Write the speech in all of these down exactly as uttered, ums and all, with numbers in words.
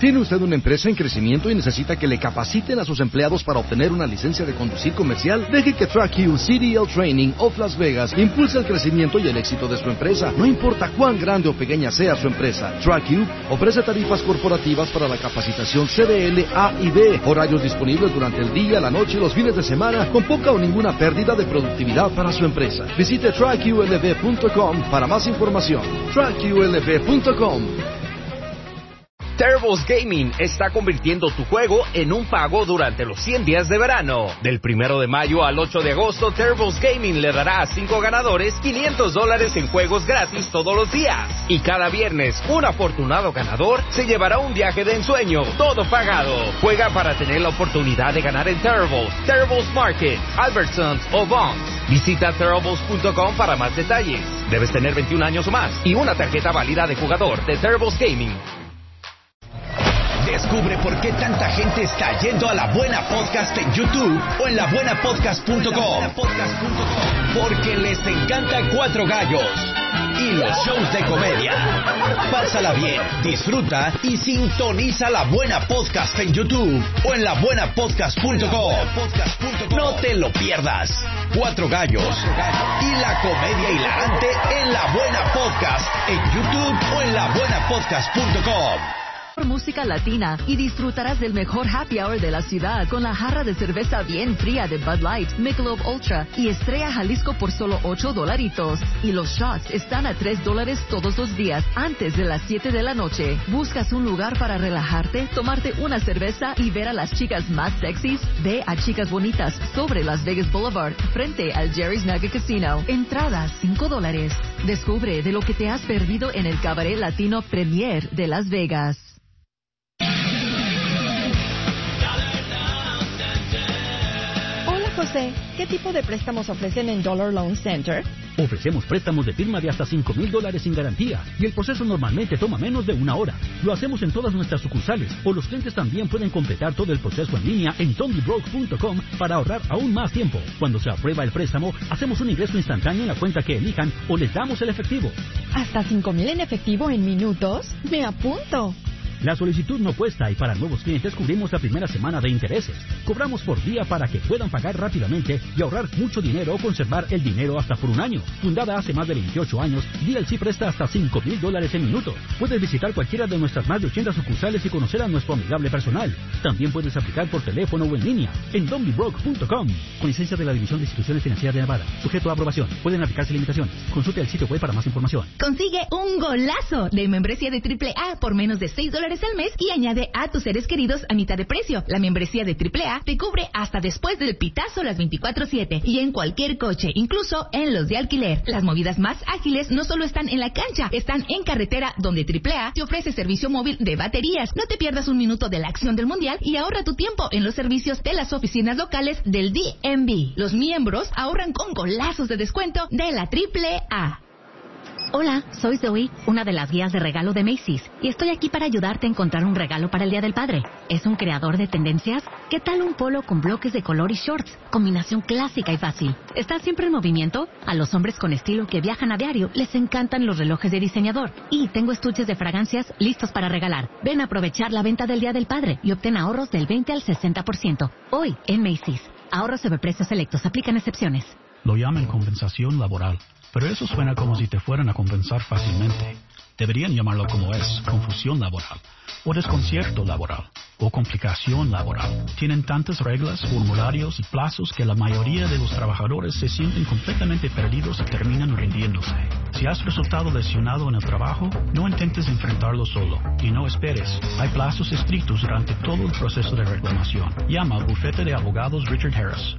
¿Tiene usted una empresa en crecimiento y necesita que le capaciten a sus empleados para obtener una licencia de conducir comercial? Deje que TrackU C D L Training of Las Vegas impulse el crecimiento y el éxito de su empresa. No importa cuán grande o pequeña sea su empresa, TrackU ofrece tarifas corporativas para la capacitación C D L A y B, horarios disponibles durante el día, la noche y los fines de semana, con poca o ninguna pérdida de productividad para su empresa. Visite track U L V punto com para más información. track U L V punto com. Terribles Gaming está convirtiendo tu juego en un pago durante los cien días de verano. Del primero de mayo al ocho de agosto, Terribles Gaming le dará a cinco ganadores quinientos dólares en juegos gratis todos los días. Y cada viernes, un afortunado ganador se llevará un viaje de ensueño, todo pagado. Juega para tener la oportunidad de ganar en Terribles, Terribles Market, Albertsons o Vons. Visita Terribles punto com para más detalles. Debes tener veintiún años o más y una tarjeta válida de jugador de Terribles Gaming. Descubre por qué tanta gente está yendo a La Buena Podcast en YouTube o en la buena podcast punto com. Porque les encanta Cuatro Gallos y los shows de comedia. Pásala bien, disfruta y sintoniza La Buena Podcast en YouTube o en la buena podcast punto com. No te lo pierdas. Cuatro Gallos y la comedia hilarante en La Buena Podcast en YouTube o en la buena podcast punto com. Música latina y disfrutarás del mejor happy hour de la ciudad con la jarra de cerveza bien fría de Bud Light, Michelob Ultra y Estrella Jalisco por solo ocho dolaritos. Y los shots están a tres dólares todos los días antes de las siete de la noche. ¿Buscas un lugar para relajarte, tomarte una cerveza y ver a las chicas más sexys? Ve a Chicas Bonitas sobre Las Vegas Boulevard frente al Jerry's Nugget Casino. Entradas cinco dólares. Descubre de lo que te has perdido en el Cabaret Latino Premier de Las Vegas. José, ¿qué tipo de préstamos ofrecen en Dollar Loan Center? Ofrecemos préstamos de firma de hasta cinco mil dólares sin garantía y el proceso normalmente toma menos de una hora. Lo hacemos en todas nuestras sucursales o los clientes también pueden completar todo el proceso en línea en dondybroke punto com para ahorrar aún más tiempo. Cuando se aprueba el préstamo, hacemos un ingreso instantáneo en la cuenta que elijan o les damos el efectivo. ¿Hasta cinco mil en efectivo en minutos? ¡Me apunto! La solicitud no cuesta y para nuevos clientes cubrimos la primera semana de intereses. Cobramos por día para que puedan pagar rápidamente y ahorrar mucho dinero o conservar el dinero hasta por un año. Fundada hace más de veintiocho años, D L C presta hasta cinco mil dólares en minutos. Puedes visitar cualquiera de nuestras más de ochenta sucursales y conocer a nuestro amigable personal. También puedes aplicar por teléfono o en línea en dondybroke punto com. Con licencia de la División de Instituciones Financieras de Nevada. Sujeto a aprobación. Pueden aplicarse limitaciones. Consulte el sitio web para más información. Consigue un golazo de membresía de triple A por menos de seis dólares al mes y añade a tus seres queridos a mitad de precio. La membresía de triple A te cubre hasta después del pitazo las veinticuatro siete y en cualquier coche, incluso en los de alquiler. Las movidas más ágiles no solo están en la cancha, están en carretera, donde triple A te ofrece servicio móvil de baterías. No te pierdas un minuto de la acción del mundial y ahorra tu tiempo en los servicios de las oficinas locales del D M V. Los miembros ahorran con golazos de descuento de la triple A. Hola, soy Zoe, una de las guías de regalo de Macy's, y estoy aquí para ayudarte a encontrar un regalo para el Día del Padre. ¿Es un creador de tendencias? ¿Qué tal un polo con bloques de color y shorts? Combinación clásica y fácil. ¿Estás siempre en movimiento? A los hombres con estilo que viajan a diario les encantan los relojes de diseñador. Y tengo estuches de fragancias listos para regalar. Ven a aprovechar la venta del Día del Padre y obtén ahorros del veinte al sesenta por ciento. Hoy en Macy's. Ahorros sobre precios selectos. Aplican excepciones. Lo llaman compensación laboral, pero eso suena como si te fueran a compensar fácilmente. Deberían llamarlo como es, confusión laboral, o desconcierto laboral, o complicación laboral. Tienen tantas reglas, formularios y plazos que la mayoría de los trabajadores se sienten completamente perdidos y terminan rindiéndose. Si has resultado lesionado en el trabajo, no intentes enfrentarlo solo, y no esperes. Hay plazos estrictos durante todo el proceso de reclamación. Llama al bufete de abogados Richard Harris.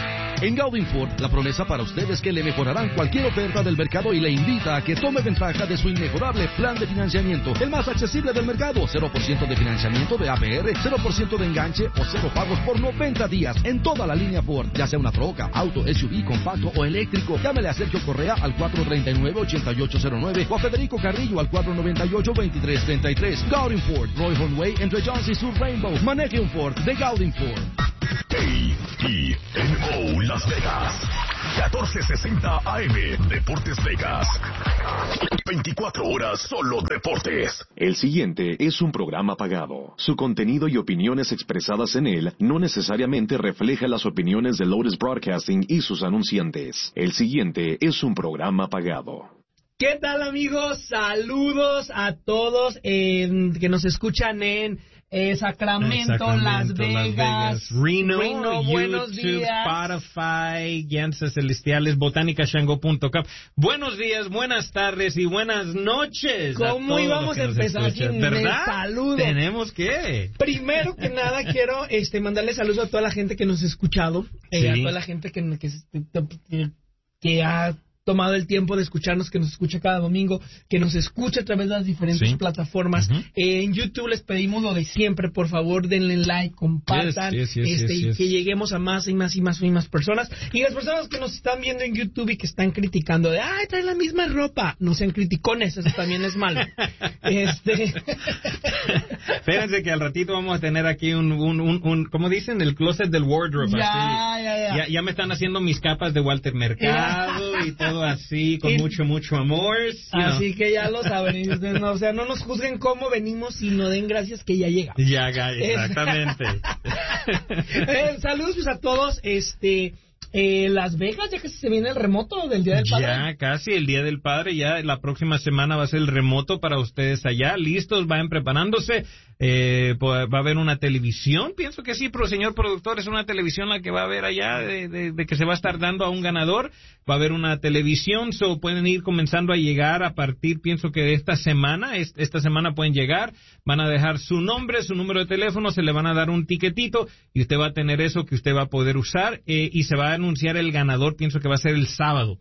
En Gaudin Ford, la promesa para usted es que le mejorarán cualquier oferta del mercado y le invita a que tome ventaja de su inmejorable plan de financiamiento, el más accesible del mercado. cero por ciento de financiamiento de A P R, cero por ciento de enganche o cero pagos por noventa días en toda la línea Ford, ya sea una troca, auto, S U V, compacto o eléctrico. Llámele a Sergio Correa al cuatro tres nueve, ocho ocho cero nueve o a Federico Carrillo al cuatro nueve ocho, veintitrés treinta y tres. Gaudin Ford, Roy Hornway, entre Johns y Sur Rainbow. Maneje un Ford de Gaudin Ford. A T N O Las Vegas. catorce sesenta A M, Deportes Vegas. veinticuatro horas solo deportes. El siguiente es un programa pagado. Su contenido y opiniones expresadas en él no necesariamente refleja las opiniones de Lotus Broadcasting y sus anunciantes. El siguiente es un programa pagado. ¿Qué tal, amigos? Saludos a todos eh, que nos escuchan en eh, Sacramento, Sacramento, Las Vegas, Las Vegas. Reno, Reno buenos YouTube, días. Spotify, Guianzas Celestiales, botánica shango punto com. Buenos días, buenas tardes y buenas noches. ¿Cómo a íbamos a empezar sin el saludo? Tenemos que. Primero que nada quiero este mandarle saludos a toda la gente que nos ha escuchado, eh, sí. a toda la gente que, que, que, que ha tomado el tiempo de escucharnos, que nos escucha cada domingo, que nos escucha a través de las diferentes sí. plataformas. Uh-huh. Eh, en YouTube les pedimos lo de siempre, por favor, denle like, compartan, yes, yes, yes, este, yes, yes. y que lleguemos a más y más y más y más personas. Y las personas que nos están viendo en YouTube y que están criticando de, ay, trae la misma ropa, no sean criticones, eso también es malo. este... Espérense que al ratito vamos a tener aquí un, un, un, un ¿cómo dicen? El closet del wardrobe. Ya, así. Ya, ya. ya, ya me están haciendo mis capas de Walter Mercado y todo así, con y, mucho, mucho amor. Así know. Que ya lo saben. No, o sea, no nos juzguen cómo venimos, sino den gracias que ya llegamos. Ya, exactamente. eh, saludos pues, a todos. Este... Eh, Las Vegas, ya casi se viene el remoto del Día del Padre. Ya, casi el Día del Padre, ya la próxima semana va a ser el remoto para ustedes allá. Listos, vayan preparándose. Eh, va a haber una televisión, pienso que sí, pero señor productor, es una televisión la que va a haber allá, de, de, de que se va a estar dando a un ganador. Va a haber una televisión, so pueden ir comenzando a llegar a partir, pienso que de esta semana, esta semana pueden llegar, van a dejar su nombre, su número de teléfono, se le van a dar un tiquetito y usted va a tener eso que usted va a poder usar eh, y se va a anunciar el ganador, pienso que va a ser el sábado.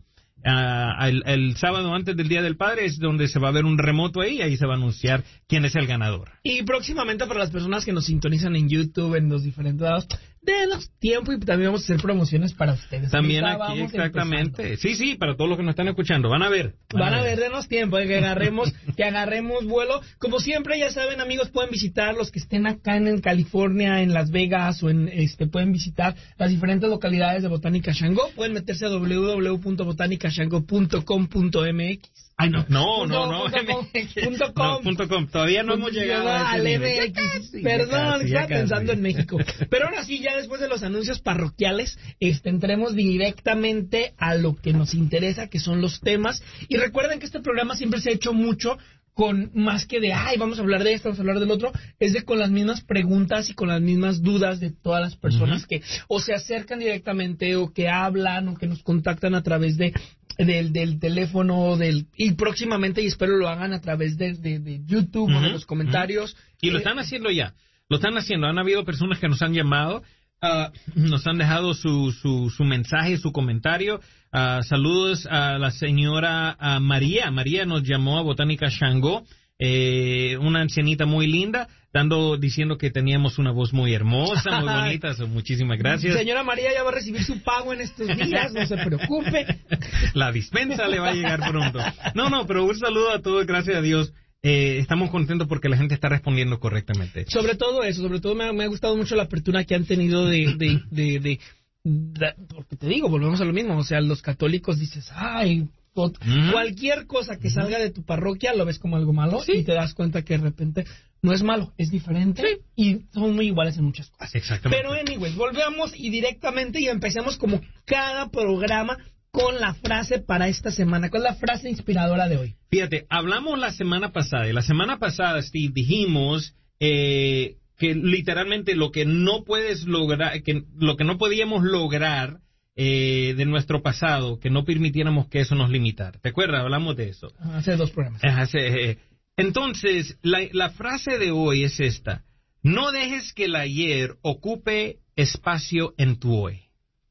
Uh, el, el sábado antes del Día del Padre es donde se va a ver un remoto ahí, ahí se va a anunciar quién es el ganador. Y próximamente para las personas que nos sintonizan en YouTube, en los diferentes lados, denos tiempo y también vamos a hacer promociones para ustedes. También aquí, exactamente. Empezando. Sí, sí, para todos los que nos están escuchando, van a ver. Van, van a ver, denos tiempo, que agarremos, que agarremos vuelo. Como siempre, ya saben, amigos, pueden visitar los que estén acá en, en California, en Las Vegas, o en este pueden visitar las diferentes localidades de Botánica Shango. Pueden meterse a doble u doble u doble u punto botánica shango punto com punto m x. Ay, no. No, no, no. Punto com, punto com. No, punto com. Todavía no hemos llegado a al M X. Perdón, estaba pensando en México. Pero ahora sí, ya después de los anuncios parroquiales, este, entremos directamente a lo que nos interesa, que son los temas. Y recuerden que este programa siempre se ha hecho mucho con más que de, ay, vamos a hablar de esto, vamos a hablar del otro, es de con las mismas preguntas y con las mismas dudas de todas las personas uh-huh. que o se acercan directamente o que hablan o que nos contactan a través de del, del teléfono del y próximamente, y espero lo hagan a través de, de, de YouTube uh-huh. o de los comentarios. Uh-huh. Y lo están haciendo ya, lo están haciendo, han habido personas que nos han llamado, uh, nos han dejado su, su, su mensaje, su comentario. Uh, saludos a la señora uh, María. María nos llamó a Botánica Shango, eh, una ancianita muy linda, dando diciendo que teníamos una voz muy hermosa, muy bonita. So, muchísimas gracias. Señora María ya va a recibir su pago en estos días, no se preocupe. La dispensa le va a llegar pronto. No, no, pero un saludo a todos, gracias a Dios. Eh, estamos contentos porque la gente está respondiendo correctamente. Sobre todo eso, sobre todo me ha, me ha gustado mucho la apertura que han tenido de... de, de, de porque te digo, volvemos a lo mismo, o sea, los católicos dices, ay, tot, uh-huh. cualquier cosa que salga de tu parroquia lo ves como algo malo sí. y te das cuenta que de repente no es malo, es diferente sí. y son muy iguales en muchas cosas. Exactamente. Pero anyways, volvemos y directamente y empecemos como cada programa con la frase para esta semana. ¿Cuál es la frase inspiradora de hoy? Fíjate, hablamos la semana pasada y la semana pasada, Steve, dijimos eh, que literalmente lo que no puedes lograr, que lo que no podíamos lograr eh, de nuestro pasado, que no permitiéramos que eso nos limitara. ¿Te acuerdas? Hablamos de eso. Hace dos programas. Hace, eh, entonces, la, la frase de hoy es esta. No dejes que el ayer ocupe espacio en tu hoy.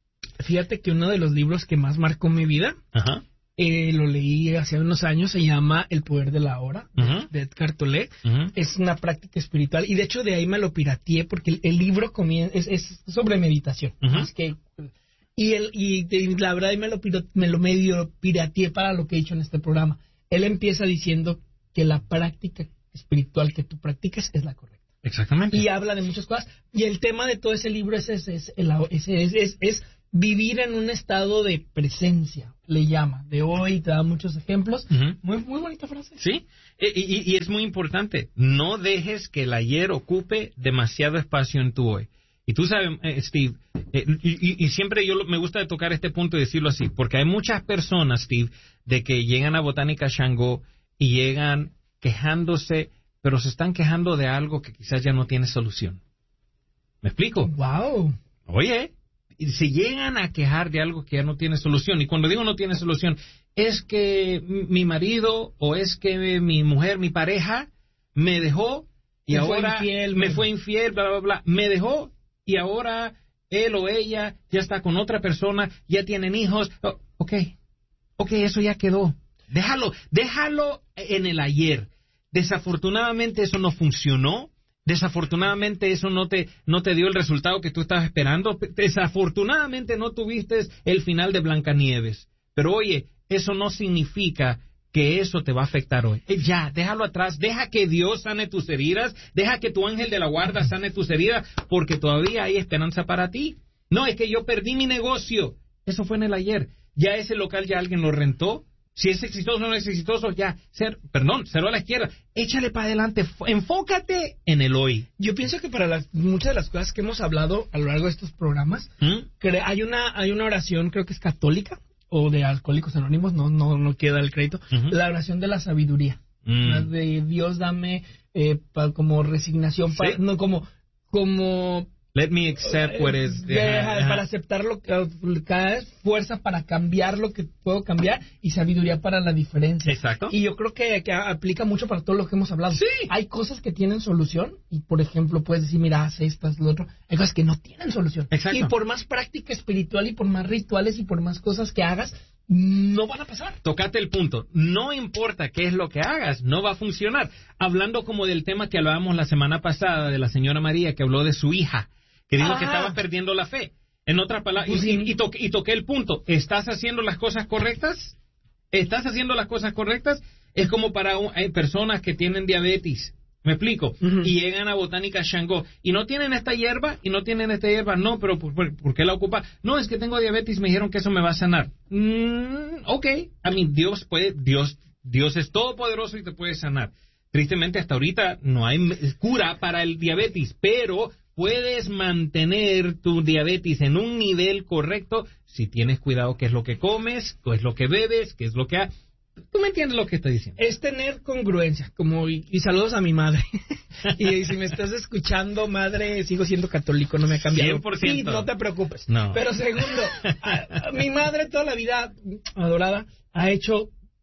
Fíjate que uno de los libros que más marcó mi vida, Ajá. Eh, lo leí hace unos años, se llama El poder de la hora, uh-huh. de Edgar Tolle. Uh-huh. Es una práctica espiritual y de hecho de ahí me lo pirateé porque el, el libro comienza, es, es sobre meditación. Uh-huh. Es que, y, el, y, y la verdad me lo, me lo medio pirateé para lo que he dicho en este programa. Él empieza diciendo que la práctica espiritual que tú practicas es la correcta. Exactamente. Y habla de muchas cosas. Y el tema de todo ese libro es, es, es, es, es, es, es vivir en un estado de presencia, le llama. De hoy te da muchos ejemplos. Uh-huh. Muy muy bonita frase. Sí, y, y, y es muy importante. No dejes que el ayer ocupe demasiado espacio en tu hoy. Y tú sabes, eh, Steve, eh, y, y siempre yo me gusta tocar este punto y decirlo así, porque hay muchas personas, Steve, de que llegan a Botánica Shango y llegan quejándose, pero se están quejando de algo que quizás ya no tiene solución. ¿Me explico? Wow. Oye, se llegan a quejar de algo que ya no tiene solución. Y cuando digo no tiene solución, es que mi marido o es que mi mujer, mi pareja, me dejó y me ahora fue infiel, me fue infiel, bla, bla, bla. Me dejó y ahora él o ella ya está con otra persona, ya tienen hijos. Oh, ok, ok, eso ya quedó. Déjalo, déjalo en el ayer. Desafortunadamente eso no funcionó. Desafortunadamente eso no te no te dio el resultado que tú estabas esperando. Desafortunadamente no tuviste el final de Blancanieves. Pero oye, eso no significa que eso te va a afectar hoy. Ya, déjalo atrás. Deja que Dios sane tus heridas. Deja que tu ángel de la guarda sane tus heridas, porque todavía hay esperanza para ti. No, es que yo perdí mi negocio. Eso fue en el ayer. Ya ese local ya alguien lo rentó. Si es exitoso o no es exitoso, ya, ser, perdón, cero a la izquierda. Échale para adelante, enfócate en el hoy. Yo pienso que para las, muchas de las cosas que hemos hablado a lo largo de estos programas, ¿Mm? que hay una hay una oración, creo que es católica, o de Alcohólicos Anónimos, no no no queda el crédito, uh-huh. La oración de la sabiduría. Mm. De Dios, dame eh, pa, como resignación, para, ¿sí? no como... como Let me accept what is... De, uh, para aceptarlo, cada vez fuerza para cambiar lo que puedo cambiar y sabiduría para la diferencia. Exacto. Y yo creo que, que aplica mucho para todo lo que hemos hablado. Sí. Hay cosas que tienen solución y, por ejemplo, puedes decir, mira, haz esto, haz lo otro. Hay cosas que no tienen solución. Exacto. Y por más práctica espiritual y por más rituales y por más cosas que hagas, no van a pasar. Tocate el punto. No importa qué es lo que hagas, no va a funcionar. Hablando como del tema que hablábamos la semana pasada de la señora María, que habló de su hija, que dijo ah. que estaba perdiendo la fe. En otras palabras, pues, y, y, y, toqué, y toqué el punto. ¿Estás haciendo las cosas correctas? ¿Estás haciendo las cosas correctas? Es como para un, hay personas que tienen diabetes. ¿Me explico? Uh-huh. Y llegan a Botánica Shango y no tienen esta hierba y no tienen esta hierba. No, pero ¿por, por, ¿por qué la ocupa? No, es que tengo diabetes, me dijeron que eso me va a sanar. Mm, ok. A mí Dios puede, Dios, Dios es todopoderoso y te puede sanar. Tristemente hasta ahorita no hay cura para el diabetes, pero puedes mantener tu diabetes en un nivel correcto si tienes cuidado qué es lo que comes, qué es lo que bebes, qué es lo que... Ha... ¿Tú me entiendes lo que estoy diciendo? Es tener congruencia, como y, y saludos a mi madre. Y si me estás escuchando, madre, sigo siendo católico, no me ha cambiado. cien por ciento. Sí, no te preocupes. No. Pero segundo, a, a mi madre toda la vida, adorada, ha hecho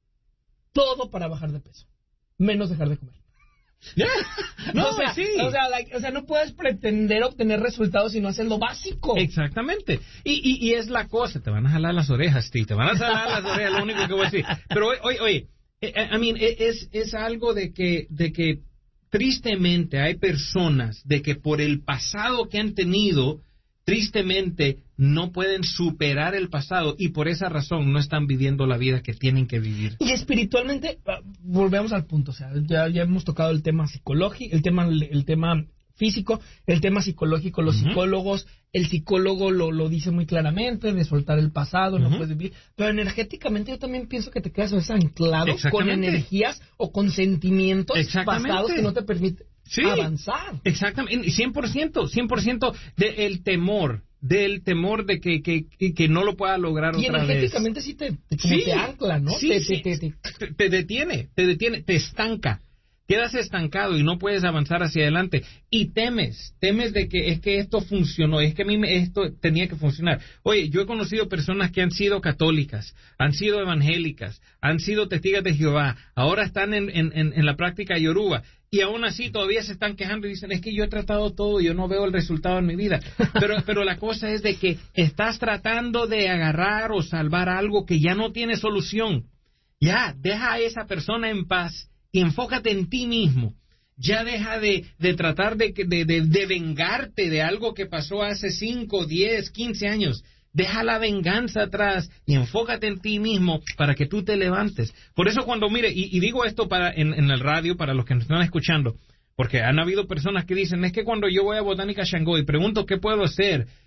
todo para bajar de peso, menos dejar de comer. Yeah. No, o sea, sí. o sea, like, o sea, no puedes pretender obtener resultados si no haces lo básico. Exactamente. Y, y, y es la cosa, te van a jalar las orejas, Steve, te van a jalar las orejas, lo único que voy a decir. Pero oye, oye, I mean, es, es algo de que, de que tristemente hay personas de que por el pasado que han tenido, tristemente no pueden superar el pasado y por esa razón no están viviendo la vida que tienen que vivir. Y espiritualmente, volvemos al punto, o sea, ya, ya hemos tocado el tema psicológico, el tema, el tema físico, el tema psicológico, los uh-huh. psicólogos, el psicólogo lo, lo dice muy claramente, de soltar el pasado, uh-huh. no puedes vivir, pero energéticamente yo también pienso que te quedas a veces anclado con energías o con sentimientos pasados que no te permiten sí, avanzar. Exactamente, cien por ciento, cien por ciento del temor, del temor de que, que, que no lo pueda lograr y otra vez. Y energéticamente sí te, te, como sí, te ancla, ¿no? Sí, te, sí. Te, te, te, te detiene, te detiene, te estanca. Quedas estancado y no puedes avanzar hacia adelante. Y temes, temes de que es que esto funcionó, es que a mí me, esto tenía que funcionar. Oye, yo he conocido personas que han sido católicas, han sido evangélicas, han sido testigos de Jehová, ahora están en, en, en, en la práctica yoruba. Y aún así todavía se están quejando y dicen, es que yo he tratado todo y yo no veo el resultado en mi vida. Pero, pero la cosa es de que estás tratando de agarrar o salvar algo que ya no tiene solución. Ya, deja a esa persona en paz y enfócate en ti mismo. Ya deja de, de tratar de, de, de, de vengarte de algo que pasó hace cinco, diez, quince años. Deja la venganza atrás y enfócate en ti mismo para que tú te levantes. Por eso cuando, mire, y, y digo esto para en, en el radio para los que nos están escuchando, porque han habido personas que dicen, es que cuando yo voy a Botánica Shango y pregunto qué puedo hacer,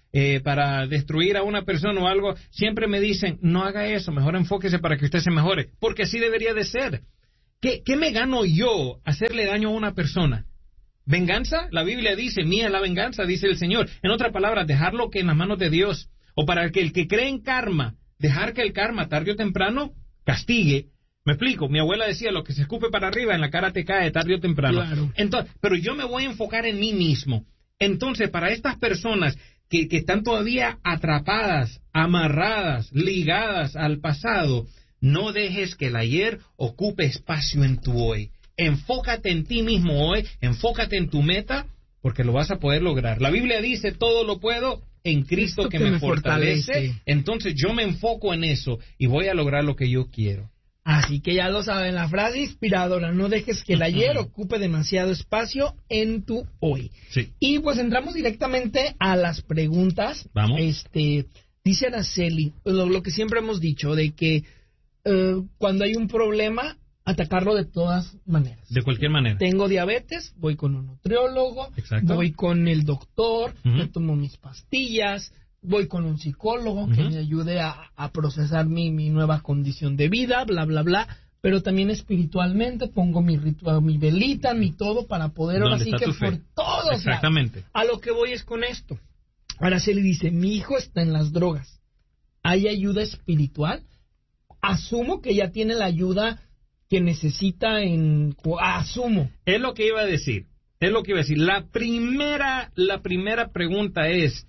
eh, para destruir a una persona o algo, siempre me dicen, no haga eso, mejor enfóquese para que usted se mejore, porque así debería de ser. ¿Qué, qué me gano yo hacerle daño a una persona? ¿Venganza? La Biblia dice, mía es la venganza, dice el Señor. En otras palabras, dejarlo que en las manos de Dios. O para que el que cree en karma, dejar que el karma tarde o temprano castigue. Me explico, mi abuela decía, lo que se escupe para arriba en la cara te cae tarde o temprano. Claro. Entonces, pero yo me voy a enfocar en mí mismo. Entonces, para estas personas que, que están todavía atrapadas, amarradas, ligadas al pasado, no dejes que el ayer ocupe espacio en tu hoy. Enfócate en ti mismo hoy, enfócate en tu meta, porque lo vas a poder lograr. La Biblia dice, todo lo puedo en Cristo que, que me, me fortalece. fortalece. Entonces yo me enfoco en eso y voy a lograr lo que yo quiero. Así que ya lo saben, la frase inspiradora, no dejes que el ayer ocupe demasiado espacio en tu hoy. Sí. Y pues entramos directamente a las preguntas. Vamos. Este, dice Araceli, lo, lo que siempre hemos dicho, de que eh, cuando hay un problema, atacarlo de todas maneras. De cualquier manera. Tengo diabetes, voy con un nutriólogo, Exacto. voy con el doctor, Uh-huh. me tomo mis pastillas, voy con un psicólogo Uh-huh. que me ayude a, a procesar mi, mi nueva condición de vida, bla, bla, bla. Pero también espiritualmente pongo mi ritual, mi velita, mi todo para poder ahora sí que por todos Exactamente. lados. A lo que voy es con esto. Araceli dice, mi hijo está en las drogas. ¿Hay ayuda espiritual? Asumo que ya tiene la ayuda que necesita en... Asumo. Es lo que iba a decir. Es lo que iba a decir. La primera, la primera pregunta es,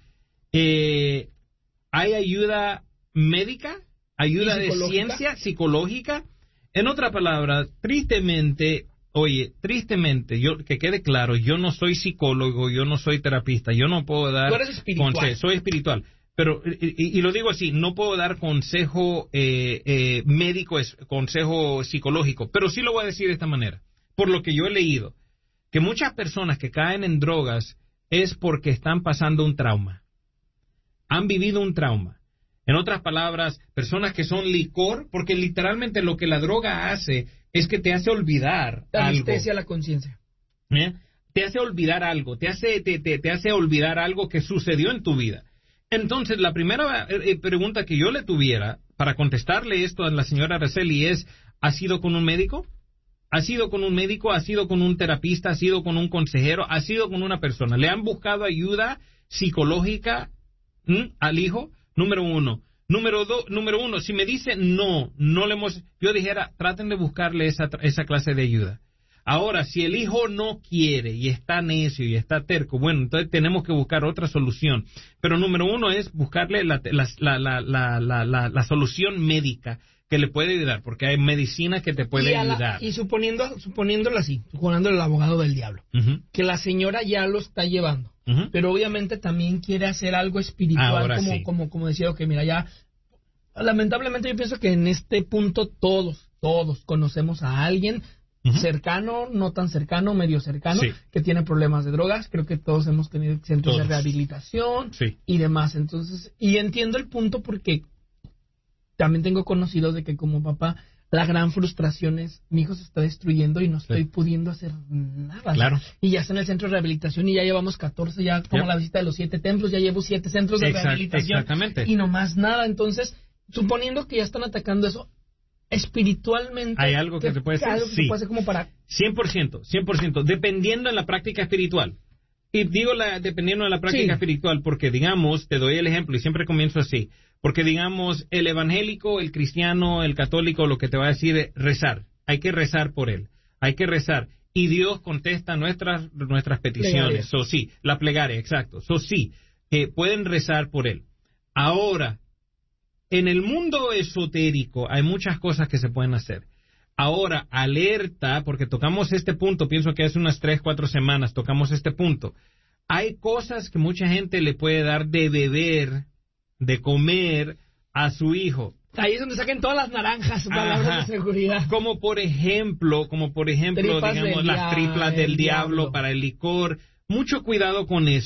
eh, ¿hay ayuda médica? ¿Ayuda de ciencia psicológica? En otras palabras, tristemente, oye, tristemente, yo que quede claro, yo no soy psicólogo, yo no soy terapista, yo no puedo dar... Tú eres espiritual. Conse- soy espiritual. Pero, y, y lo digo así, no puedo dar consejo eh, eh, médico, es, consejo psicológico, pero sí lo voy a decir de esta manera, por lo que yo he leído, que muchas personas que caen en drogas es porque están pasando un trauma, han vivido un trauma. En otras palabras, personas que son licor, porque literalmente lo que la droga hace es que te hace olvidar Te algo. anestesia la conciencia. ¿Eh? Te hace olvidar algo, te hace, te, te, te hace olvidar algo que sucedió en tu vida. Entonces, la primera eh, pregunta que yo le tuviera para contestarle esto a la señora Araceli es, ¿ha sido con un médico? ¿Ha sido con un médico? ¿Ha sido con un terapista? ¿Ha sido con un consejero? ¿Ha sido con una persona? ¿Le han buscado ayuda psicológica ¿m? al hijo? Número uno. Número dos, número uno, si me dice no, no le hemos... Yo dijera, traten de buscarle esa, esa clase de ayuda. Ahora, si el hijo no quiere y está necio y está terco, bueno, entonces tenemos que buscar otra solución. Pero número uno es buscarle la, la, la, la, la, la, la, la solución médica que le puede ayudar, porque hay medicina que te puede y la, ayudar. Y suponiendo, suponiéndolo así, suponiendo el abogado del diablo, uh-huh. que la señora ya lo está llevando, uh-huh. pero obviamente también quiere hacer algo espiritual, Ahora como, sí. como, como decía, que mira, ya, lamentablemente yo pienso que en este punto todos, todos conocemos a alguien uh-huh. cercano, no tan cercano, medio cercano, sí. que tiene problemas de drogas. Creo que todos hemos tenido centros todos. de rehabilitación sí. y demás. Entonces, y entiendo el punto porque también tengo conocidos de que como papá, la gran frustración es, mi hijo se está destruyendo y no estoy sí. pudiendo hacer nada. Claro. Y ya está en el centro de rehabilitación y ya llevamos catorce, ya como yep. la visita de los siete templos, ya llevo siete centros de Exact, rehabilitación. Exactamente. Y no más nada. Entonces, suponiendo que ya están atacando eso, espiritualmente... ¿Hay algo que, que se puede hacer? Algo que sí. se puede hacer como para... cien por ciento, cien por ciento, dependiendo en la práctica espiritual. Y digo la, dependiendo de la práctica sí. espiritual, porque digamos, te doy el ejemplo y siempre comienzo así, porque digamos, el evangélico, el cristiano, el católico, lo que te va a decir es rezar. Hay que rezar por él, hay que rezar. Y Dios contesta nuestras nuestras peticiones. So, sí, la plegaria, exacto. So, sí, eh, pueden rezar por él. Ahora, en el mundo esotérico hay muchas cosas que se pueden hacer. Ahora, alerta, porque tocamos este punto, pienso que hace unas tres, cuatro semanas tocamos este punto. Hay cosas que mucha gente le puede dar de beber, de comer a su hijo. Ahí es donde saquen todas las naranjas, palabras de seguridad. Como por ejemplo, como por ejemplo, tripas digamos, las tripas del diablo, diablo para el licor. Mucho cuidado con eso.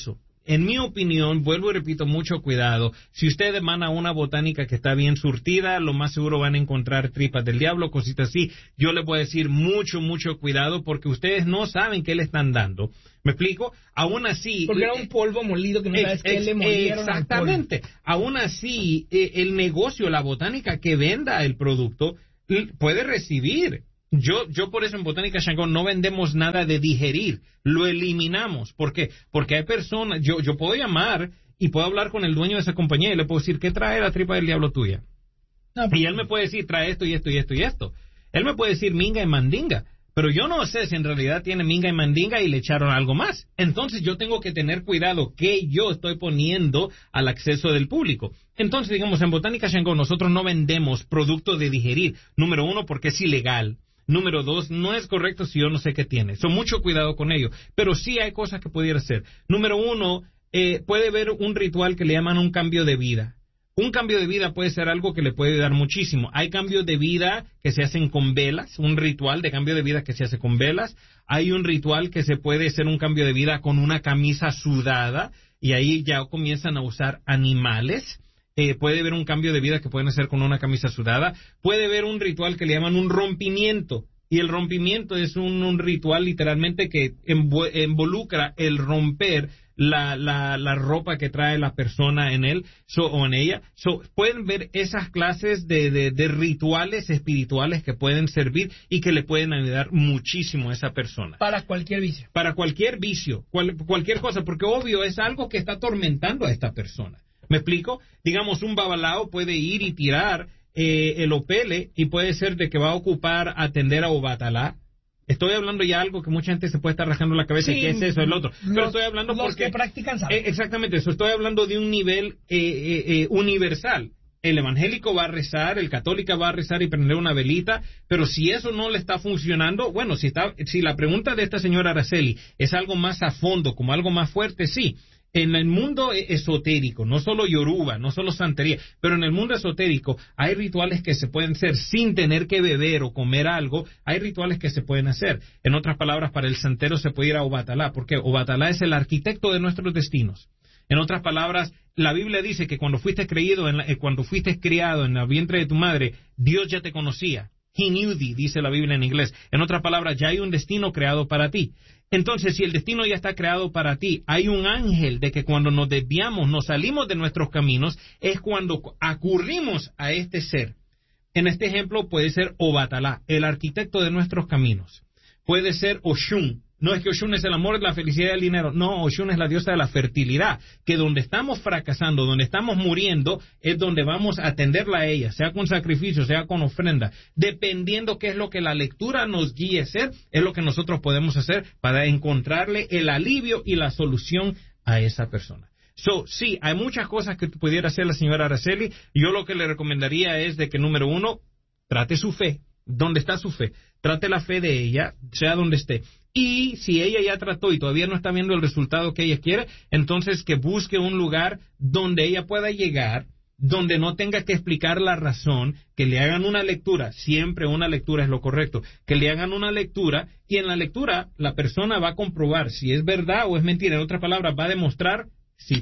en mi opinión, vuelvo y repito, mucho cuidado. Si ustedes van a una botánica que está bien surtida, lo más seguro van a encontrar tripas del diablo, cositas así. Yo les voy a decir mucho, mucho cuidado porque ustedes no saben qué le están dando. ¿Me explico? Aún así... Porque era un polvo molido que no sabes qué le molieron. Exactamente. Aún así, eh, el negocio, la botánica que venda el producto, puede recibir. Yo, yo por eso en Botánica Shango no vendemos nada de digerir, lo eliminamos. ¿Por qué? Porque hay personas, yo, yo puedo llamar y puedo hablar con el dueño de esa compañía y le puedo decir, ¿qué trae la tripa del diablo tuya? No, y él me puede decir, trae esto y esto y esto y esto. Él me puede decir minga y mandinga, pero yo no sé si en realidad tiene minga y mandinga y le echaron algo más. Entonces yo tengo que tener cuidado que yo estoy poniendo al acceso del público. Entonces, digamos, en Botánica Shango nosotros no vendemos productos de digerir. Número uno, porque es ilegal. Número dos, no es correcto si yo no sé qué tiene. So, mucho cuidado con ello. Pero sí hay cosas que pudiera hacer. Número uno, eh, puede haber un ritual que le llaman un cambio de vida. Un cambio de vida puede ser algo que le puede dar muchísimo. Hay cambios de vida que se hacen con velas, un ritual de cambio de vida que se hace con velas. Hay un ritual que se puede hacer un cambio de vida con una camisa sudada y ahí ya comienzan a usar animales. Eh, puede haber un cambio de vida que pueden hacer con una camisa sudada. Puede haber un ritual que le llaman un rompimiento. Y el rompimiento es un, un ritual literalmente que envu- involucra el romper la, la, la ropa que trae la persona en él so, o en ella. So, pueden ver esas clases de, de, de rituales espirituales que pueden servir y que le pueden ayudar muchísimo a esa persona. Para cualquier vicio. Para cualquier vicio, cual, cualquier cosa, porque obvio es algo que está atormentando a esta persona. ¿Me explico? Digamos, un babalao puede ir y tirar eh, el opele y puede ser de que va a ocupar atender a Obatalá. Estoy hablando ya algo que mucha gente se puede estar rajando la cabeza, sí, ¿qué es eso, el otro? Pero los, estoy hablando los porque... que practican saben. Eh, exactamente eso, estoy hablando de un nivel eh, eh, eh, universal. El evangélico va a rezar, el católico va a rezar y prender una velita, pero si eso no le está funcionando, bueno, si, está, si la pregunta de esta señora Araceli es algo más a fondo, como algo más fuerte, sí. En el mundo esotérico, no solo yoruba, no solo santería, pero en el mundo esotérico hay rituales que se pueden hacer sin tener que beber o comer algo. Hay rituales que se pueden hacer. En otras palabras, para el santero se puede ir a Obatalá, porque Obatalá es el arquitecto de nuestros destinos. En otras palabras, la Biblia dice que cuando fuiste creído, en la, eh, cuando fuiste criado en el vientre de tu madre, Dios ya te conocía. He knew thee, dice la Biblia en inglés. En otras palabras, ya hay un destino creado para ti. Entonces, si el destino ya está creado para ti, hay un ángel de que cuando nos desviamos, nos salimos de nuestros caminos, es cuando acurrimos a este ser. En este ejemplo puede ser Obatalá, el arquitecto de nuestros caminos. Puede ser Oshun. No es que Oshun es el amor, la felicidad y el dinero. No, Oshun es la diosa de la fertilidad. Que donde estamos fracasando, donde estamos muriendo, es donde vamos a atenderla a ella, sea con sacrificio, sea con ofrenda. Dependiendo qué es lo que la lectura nos guíe a hacer, es lo que nosotros podemos hacer para encontrarle el alivio y la solución a esa persona. So, sí, hay muchas cosas que pudiera hacer la señora Araceli. Yo lo que le recomendaría es de que, número uno, trate su fe. ¿Dónde está su fe? Trate la fe de ella, sea donde esté. Y si ella ya trató y todavía no está viendo el resultado que ella quiere, entonces que busque un lugar donde ella pueda llegar, donde no tenga que explicar la razón, que le hagan una lectura, siempre una lectura es lo correcto, que le hagan una lectura y en la lectura la persona va a comprobar si es verdad o es mentira. En otras palabras, va a demostrar si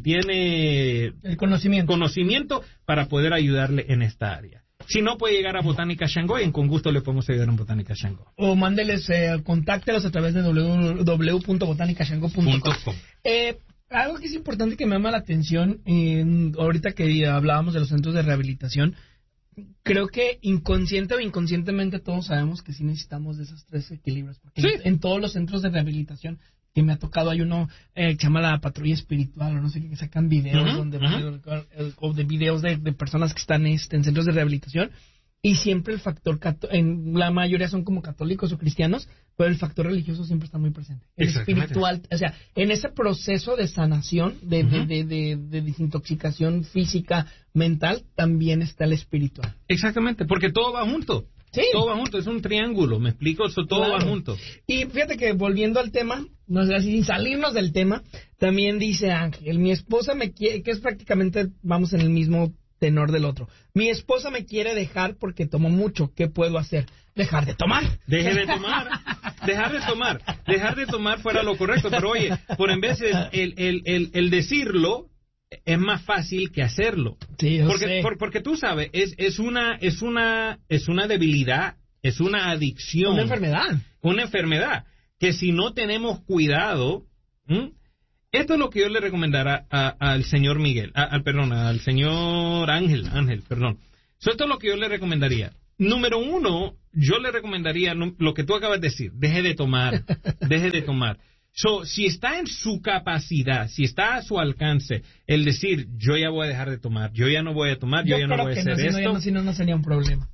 tiene el conocimiento, conocimiento para poder ayudarle en esta área. Si no, puede llegar a Botánica Shango y con gusto le podemos ayudar en Botánica Shango. O mándeles, eh, contáctelos a través de w w w punto botánica shango punto com. Eh, algo que es importante que me llama la atención, eh, ahorita que hablábamos de los centros de rehabilitación, creo que inconsciente o inconscientemente todos sabemos que sí necesitamos de esos tres equilibrios. Porque sí. en, en todos los centros de rehabilitación que me ha tocado, hay uno eh, que se llama la patrulla espiritual, o no sé qué, que sacan videos, uh-huh, donde uh-huh. o de videos de, de personas que están este, en centros de rehabilitación, y siempre el factor, en la mayoría son como católicos o cristianos, pero el factor religioso siempre está muy presente. El espiritual, o sea, en ese proceso de sanación, de, uh-huh. de, de, de, de desintoxicación física, mental, también está el espiritual. Exactamente, porque todo va junto. Sí. Todo va junto, es un triángulo, ¿me explico? Eso todo claro. va junto. Y fíjate que volviendo al tema, no sé, sin salirnos del tema, también dice Ángel, mi esposa me quiere, que es prácticamente, vamos en el mismo tenor del otro. Mi esposa me quiere dejar porque tomo mucho. ¿Qué puedo hacer? Dejar de tomar. Deje de tomar. Dejar de tomar. Dejar de tomar fuera lo correcto. Pero oye, por en vez de el, el, el, el decirlo es más fácil que hacerlo. Sí, yo porque, sé. Por, porque tú sabes, es, es una, es una, es una debilidad, es una adicción. Una enfermedad. Una enfermedad. Que si no tenemos cuidado, ¿m? Esto es lo que yo le recomendará al señor Miguel, a, al perdón, al señor Ángel, Ángel, perdón. So, esto es lo que yo le recomendaría. Número uno, yo le recomendaría lo que tú acabas de decir, deje de tomar, deje de tomar. So, si está en su capacidad, si está a su alcance, el decir, yo ya voy a dejar de tomar, yo ya no voy a tomar, yo, yo ya no voy a hacer no, esto. Si no, si no, no sería un problema.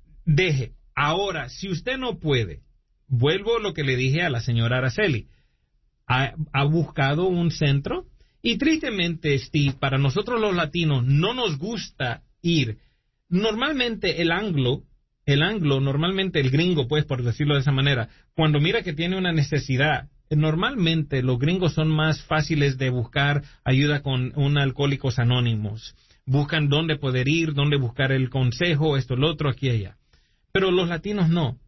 Deje. Ahora, si usted no puede, vuelvo a lo que le dije a la señora Araceli. Ha, ha buscado un centro y tristemente, Steve, para nosotros los latinos no nos gusta ir. Normalmente el anglo, el anglo, normalmente el gringo, pues por decirlo de esa manera, cuando mira que tiene una necesidad, normalmente los gringos son más fáciles de buscar ayuda con un Alcohólicos Anónimos. Buscan dónde poder ir, dónde buscar el consejo, esto, lo otro, aquí y allá. Pero los latinos no.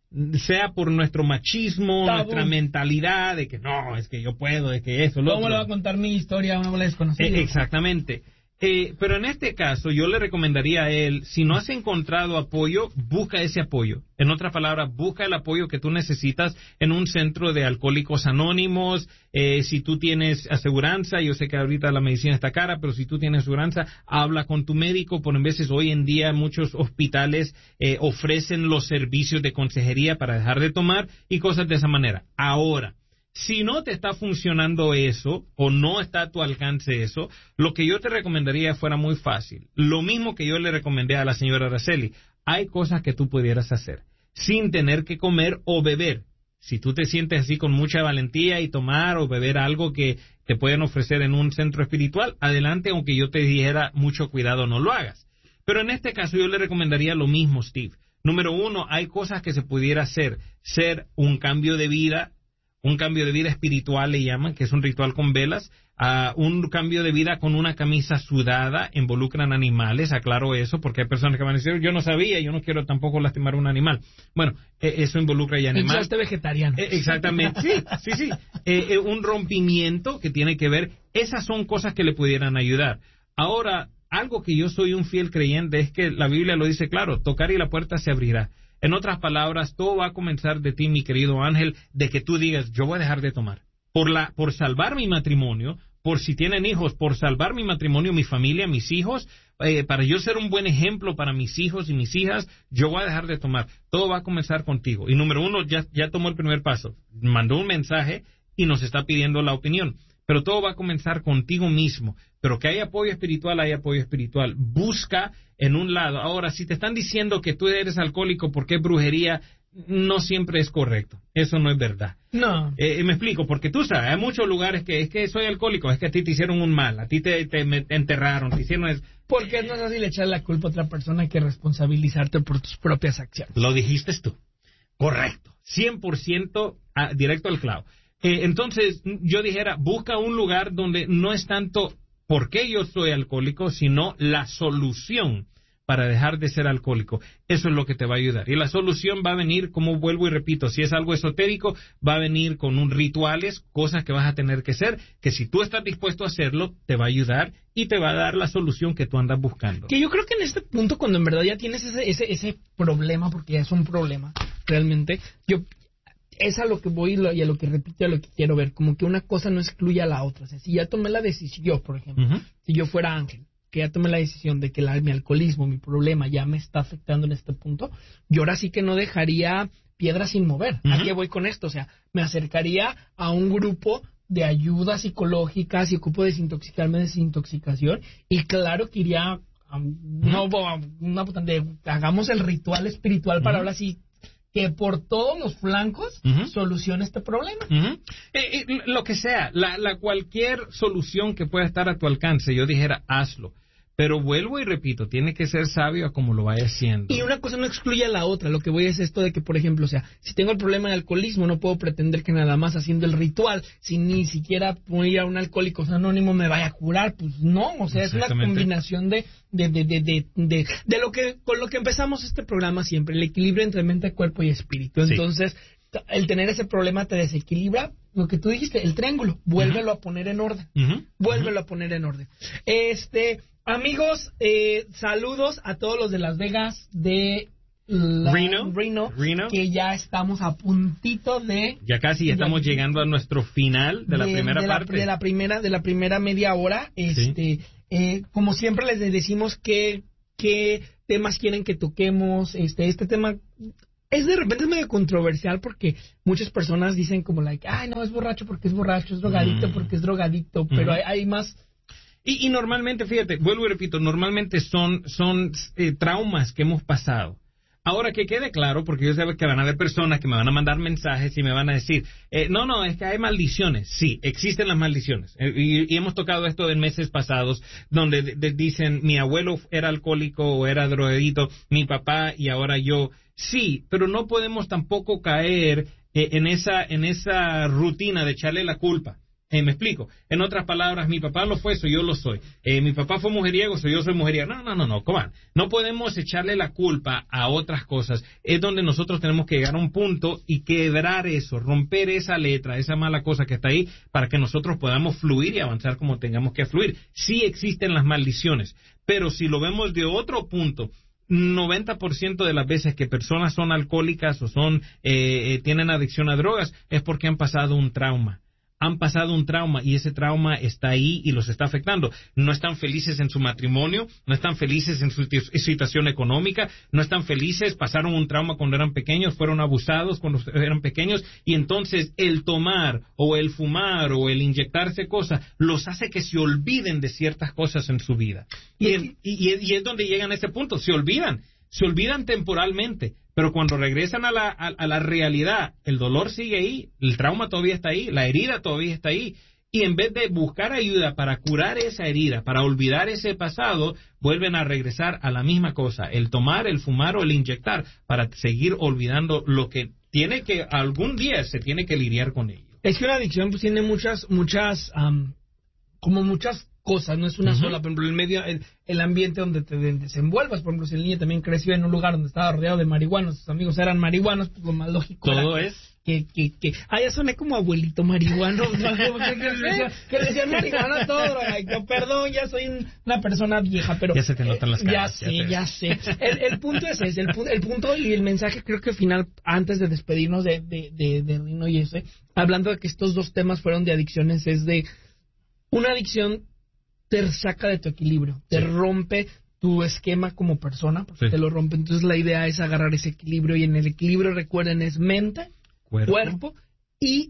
Sea por nuestro machismo, Tabú. Nuestra mentalidad de que no, es que yo puedo, es que eso, lo ¿Cómo otro. le va a contar mi historia a una bola desconocida? Eh, exactamente. Eh, pero en este caso, yo le recomendaría a él, si no has encontrado apoyo, busca ese apoyo. En otras palabras, busca el apoyo que tú necesitas en un centro de Alcohólicos Anónimos. Eh, si tú tienes aseguranza, yo sé que ahorita la medicina está cara, pero si tú tienes aseguranza, habla con tu médico. Por en veces hoy en día muchos hospitales eh, ofrecen los servicios de consejería para dejar de tomar y cosas de esa manera. Ahora, si no te está funcionando eso o no está a tu alcance eso, lo que yo te recomendaría fuera muy fácil. Lo mismo que yo le recomendé a la señora Araceli. Hay cosas que tú pudieras hacer sin tener que comer o beber. Si tú te sientes así con mucha valentía y tomar o beber algo que te pueden ofrecer en un centro espiritual, adelante, aunque yo te dijera mucho cuidado, no lo hagas. Pero en este caso yo le recomendaría lo mismo, Steve. Número uno, hay cosas que se pudiera hacer. Ser un cambio de vida. Un cambio de vida espiritual le llaman, que es un ritual con velas, uh, un cambio de vida con una camisa sudada, involucran animales, aclaro eso, porque hay personas que van a decir, yo no sabía, yo no quiero tampoco lastimar a un animal. Bueno, eh, eso involucra ya animales. Este vegetariano. Eh, exactamente, sí, sí, sí. Eh, eh, un rompimiento que tiene que ver, esas son cosas que le pudieran ayudar. Ahora, algo que yo soy un fiel creyente es que la Biblia lo dice claro, tocar y la puerta se abrirá. En otras palabras, todo va a comenzar de ti, mi querido Ángel, de que tú digas, yo voy a dejar de tomar. Por la, por salvar mi matrimonio, por si tienen hijos, por salvar mi matrimonio, mi familia, mis hijos, eh, para yo ser un buen ejemplo para mis hijos y mis hijas, yo voy a dejar de tomar. Todo va a comenzar contigo. Y número uno, ya, ya tomó el primer paso. Mandó un mensaje y nos está pidiendo la opinión. Pero todo va a comenzar contigo mismo. Pero que hay apoyo espiritual, hay apoyo espiritual. Busca en un lado. Ahora, si te están diciendo que tú eres alcohólico porque es brujería, no siempre es correcto. Eso no es verdad. No. Eh, me explico, porque tú sabes, hay muchos lugares que es que soy alcohólico, es que a ti te hicieron un mal, a ti te, te, te enterraron, te hicieron... Es... Porque es más fácil echar la culpa a otra persona que responsabilizarte por tus propias acciones. Lo dijiste tú. Correcto. cien por ciento a, directo al clavo. Eh, entonces, yo dijera, busca un lugar donde no es tanto por qué yo soy alcohólico, sino la solución para dejar de ser alcohólico. Eso es lo que te va a ayudar. Y la solución va a venir, como vuelvo y repito, si es algo esotérico, va a venir con un rituales, cosas que vas a tener que hacer, que si tú estás dispuesto a hacerlo, te va a ayudar y te va a dar la solución que tú andas buscando. Que yo creo que en este punto, cuando en verdad ya tienes ese, ese, ese problema, porque ya es un problema, realmente, yo... es a lo que voy y a lo que repito, a lo que quiero ver, como que una cosa no excluye a la otra. O sea, si ya tomé la decisión, yo, por ejemplo, uh-huh. si yo fuera Ángel, que ya tomé la decisión de que la, mi alcoholismo, mi problema ya me está afectando en este punto, yo ahora sí que no dejaría piedra sin mover. Uh-huh. ¿A qué voy con esto? O sea, me acercaría a un grupo de ayuda psicológica, si ocupo desintoxicarme, desintoxicación, y claro que iría a una, una, una, hagamos el ritual espiritual para uh-huh. ahora sí que por todos los flancos uh-huh. solucione este problema. Uh-huh. Eh, eh, lo que sea, la, la cualquier solución que pueda estar a tu alcance, yo dijera, hazlo. Pero vuelvo y repito, tiene que ser sabio a como lo vaya haciendo. Y una cosa no excluye a la otra. Lo que voy es esto de que, por ejemplo, o sea, si tengo el problema de alcoholismo, no puedo pretender que nada más haciendo el ritual, si ni siquiera puedo ir a un Alcohólicos Anónimo me vaya a curar, pues no. O sea, es una combinación de de, de, de, de, de, de lo que con lo que empezamos este programa siempre, el equilibrio entre mente, cuerpo y espíritu. Entonces, sí. el tener ese problema te desequilibra. Lo que tú dijiste, el triángulo, vuélvelo uh-huh. a poner en orden. Uh-huh. Vuélvelo uh-huh. a poner en orden. Este... Amigos, eh, saludos a todos los de Las Vegas, de la, Reno, Reno, Reno, que ya estamos a puntito de... Ya casi, ya estamos ya, llegando a nuestro final de, de la primera de parte. La, de la primera de la primera media hora. Este, sí. eh, como siempre les decimos qué qué temas quieren que toquemos. Este, este tema es de repente es medio controversial porque muchas personas dicen como like, ay no, es borracho porque es borracho, es drogadicto mm. porque es drogadicto, pero mm. hay, hay más... Y, y normalmente, fíjate, vuelvo y repito, normalmente son, son eh, traumas que hemos pasado. Ahora, que quede claro, porque yo sé que van a haber personas que me van a mandar mensajes y me van a decir, eh, no, no, es que hay maldiciones. Sí, existen las maldiciones. Eh, y, y hemos tocado esto en meses pasados, donde de, de, dicen, mi abuelo era alcohólico o era drogadito, mi papá y ahora yo. Sí, pero no podemos tampoco caer eh, en esa, en esa rutina de echarle la culpa. Eh, me explico. En otras palabras, mi papá lo fue, soy yo lo soy. Eh, mi papá fue mujeriego, soy yo soy mujeriego. No, no, no, no, come on. No podemos echarle la culpa a otras cosas. Es donde nosotros tenemos que llegar a un punto y quebrar eso, romper esa letra, esa mala cosa que está ahí, para que nosotros podamos fluir y avanzar como tengamos que fluir. Sí existen las maldiciones, pero si lo vemos de otro punto, noventa por ciento de las veces que personas son alcohólicas o son eh, eh, tienen adicción a drogas es porque han pasado un trauma. Han pasado un trauma y ese trauma está ahí y los está afectando. No están felices en su matrimonio, no están felices en su situación económica, no están felices, pasaron un trauma cuando eran pequeños, fueron abusados cuando eran pequeños y entonces el tomar o el fumar o el inyectarse cosas los hace que se olviden de ciertas cosas en su vida. Y, el, y, y es donde llegan a ese punto, se olvidan. Se olvidan temporalmente, pero cuando regresan a la, a, a la realidad, el dolor sigue ahí, el trauma todavía está ahí, la herida todavía está ahí. Y en vez de buscar ayuda para curar esa herida, para olvidar ese pasado, vuelven a regresar a la misma cosa, el tomar, el fumar o el inyectar, para seguir olvidando lo que tiene que, algún día se tiene que lidiar con ello. Es que una adicción pues tiene muchas, muchas, um, como muchas cosas, no es una uh-huh. sola. Por ejemplo, el medio, el, el ambiente donde te desenvuelvas. Por ejemplo, si el niño también creció en un lugar donde estaba rodeado de marihuanos, sus amigos eran marihuanos, pues lo más lógico todo era es que, que, que, ah, ya soné como abuelito marihuano, que le decían marihuana todo drogadicto. Perdón, ya soy una persona vieja, pero ya se te notan las caras. Ya sé, ya sé. El, el punto es ese, el, el punto y el mensaje creo que final, antes de despedirnos de, de, de, de Rino y ese, hablando de que estos dos temas fueron de adicciones, es de una adicción te saca de tu equilibrio, te sí. rompe tu esquema como persona, porque sí. te lo rompe. Entonces la idea es agarrar ese equilibrio y en el equilibrio, recuerden, es mente, cuerpo, cuerpo y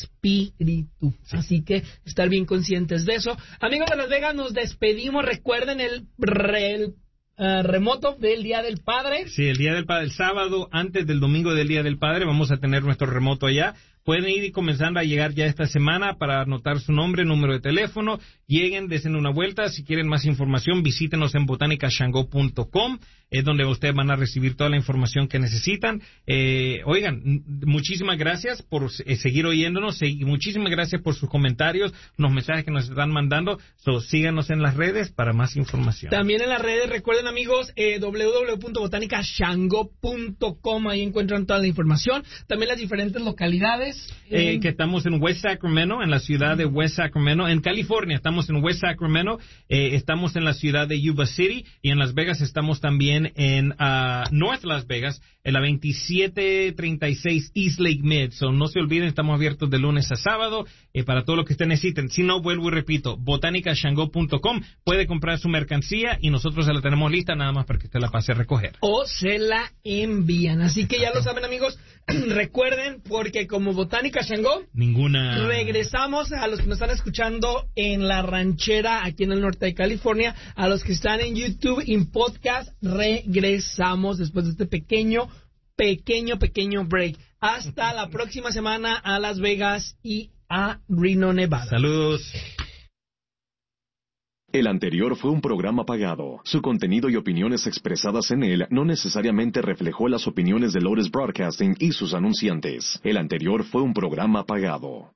espíritu. Sí. Así que estar bien conscientes de eso. Amigos de Las Vegas, nos despedimos. Recuerden el, el uh, remoto del Día del Padre. Sí, el Día del Padre, el sábado antes del domingo del Día del Padre vamos a tener nuestro remoto allá. Pueden ir y comenzar a llegar ya esta semana para anotar su nombre, número de teléfono. Lleguen, desen una vuelta. Si quieren más información, visítenos en botanica shango punto com. Es donde ustedes van a recibir toda la información que necesitan. Eh, oigan, muchísimas gracias por eh, seguir oyéndonos. Y muchísimas gracias por sus comentarios, los mensajes que nos están mandando. So, síganos en las redes para más información. También en las redes, recuerden, amigos, eh, doble u doble u doble u punto botanica shango punto com. Ahí encuentran toda la información. También las diferentes localidades. Eh, que estamos en West Sacramento, en la ciudad de West Sacramento, en California. Estamos en West Sacramento, eh, estamos en la ciudad de Yuba City y en Las Vegas estamos también en uh, North Las Vegas, en la veintisiete treinta y seis East Lake Mid. So, no se olviden, estamos abiertos de lunes a sábado eh, para todo lo que ustedes necesiten. Si no, vuelvo y repito, botanica shango punto com. Puede comprar su mercancía y nosotros se la tenemos lista nada más para que usted la pase a recoger. O se la envían. Así que ya lo saben, amigos. Recuerden, porque como Botánica Shango, ninguna. Regresamos a los que nos están escuchando en la ranchera aquí en el norte de California, a los que están en YouTube, en podcast, regresamos después de este pequeño, pequeño, pequeño break. Hasta la próxima semana a Las Vegas y a Reno, Nevada. Saludos. El anterior fue un programa pagado. Su contenido y opiniones expresadas en él no necesariamente reflejó las opiniones de Lotus Broadcasting y sus anunciantes. El anterior fue un programa pagado.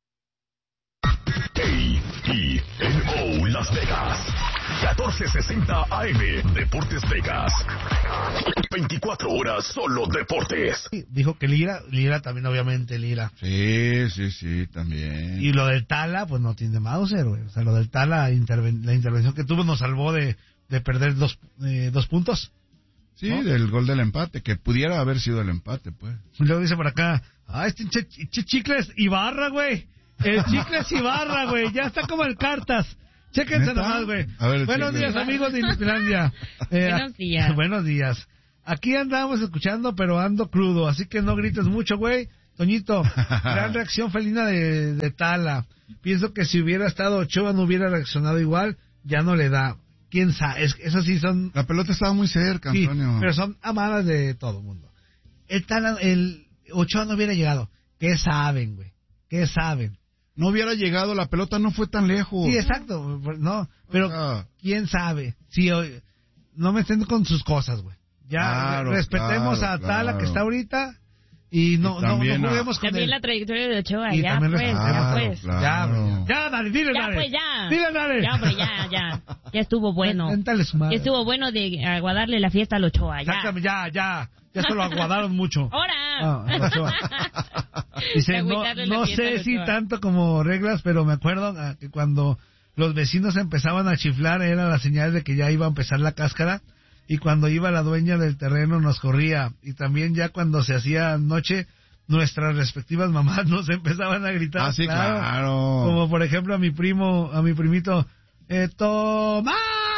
A E N O Las Vegas, catorce sesenta A M, Deportes Vegas. veinticuatro horas solo deportes. Dijo que Lira, Lira también obviamente Lira. Sí, sí, sí, también. Y lo del Tala, pues no tiene Mauser, güey. O sea, lo del Tala, interven- la intervención que tuvo nos salvó de, de perder dos, eh, dos puntos. Sí, ¿no? del gol del empate, que pudiera haber sido el empate, pues. Y luego dice por acá, ah, este ch- ch- Chicles Ibarra, güey. El Chicles Ibarra, güey. Ya está como el Cartas. Chéquense ¿Neta? nomás, güey. A ver, el Buenos Chicles. días, amigos de Inutilandia. Eh, Buenos días. Buenos días. Aquí andamos escuchando, pero ando crudo, así que no grites mucho, güey. Toñito, gran reacción felina de, de Tala. Pienso que si hubiera estado Ochoa no hubiera reaccionado igual, ya no le da. ¿Quién sabe? Es, esas sí son... La pelota estaba muy cerca, Sí, Antonio. pero son amadas de todo el mundo. El, Tala, el Ochoa no hubiera llegado. ¿Qué saben, güey? ¿Qué saben? No hubiera llegado, la pelota no fue tan lejos. Sí, exacto. No, pero Ah. ¿quién sabe? Sí, hoy- no me estén con sus cosas, güey. Ya Claro, respetemos claro, a Tala claro. que está ahorita y no, Y no, también no a- juguemos con También él. la trayectoria de Ochoa, Y ya también pues, respetemos. ya Claro, pues. claro. Ya, ya, dale, dile, Ya dale. pues, ya. Dile, dale. Ya, hombre, ya, ya. Ya estuvo bueno. Cuéntale su madre. Ya estuvo bueno de aguadarle la fiesta al Ochoa, ya. Exactamente, ya, ya. Ya se lo aguadaron mucho. ¡Hora! Ah, al Ochoa. Dice, no, Agüitarle la no fiesta sé al si Ochoa. tanto como reglas, pero me acuerdo ah, que cuando los vecinos empezaban a chiflar era la señal de que ya iba a empezar la cáscara, y cuando iba la dueña del terreno nos corría, y también ya cuando se hacía noche nuestras respectivas mamás nos empezaban a gritar. Ah, sí, claro. Como por ejemplo a mi primo, a mi primito, eh, Tomás.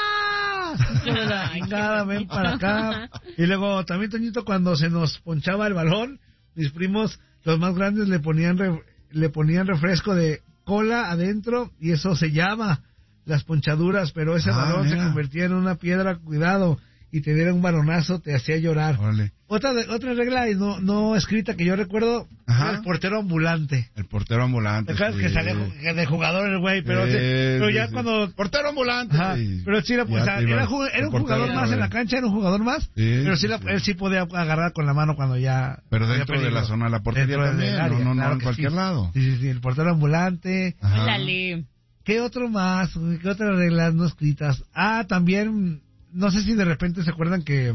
Chingada, ven para acá. Y luego también, Toñito, cuando se nos ponchaba el balón, mis primos, los más grandes, le ponían re- le ponían refresco de cola adentro y eso sellaba las ponchaduras, pero ese Ah, balón se mira. convertía en una piedra, cuidado, y te diera un balonazo, te hacía llorar. Órale. Otra de- otra regla no, no escrita que yo recuerdo, Ajá. era el portero ambulante. El portero ambulante. ¿Te acuerdas sí. que salía ju- que de jugador el güey? Pero, Sí, sí, pero sí, ya sí. cuando... Portero ambulante. Ajá, Sí. pero sí, era, pues, Ya o sea, te iba- era, ju- era el un portero jugador más era- en la cancha, era un jugador más, Sí, pero sí, sí, la- sí. él sí podía agarrar con la mano cuando ya... Pero había dentro de peligro. la zona de la portería Dentro del también, área, no, no, no, claro en que cualquier sí. lado. Sí, sí, sí, el portero ambulante. Ajá. Dale. ¿Qué otro más? güey? ¿Qué otras reglas no escritas? Ah, también, no sé si de repente se acuerdan que,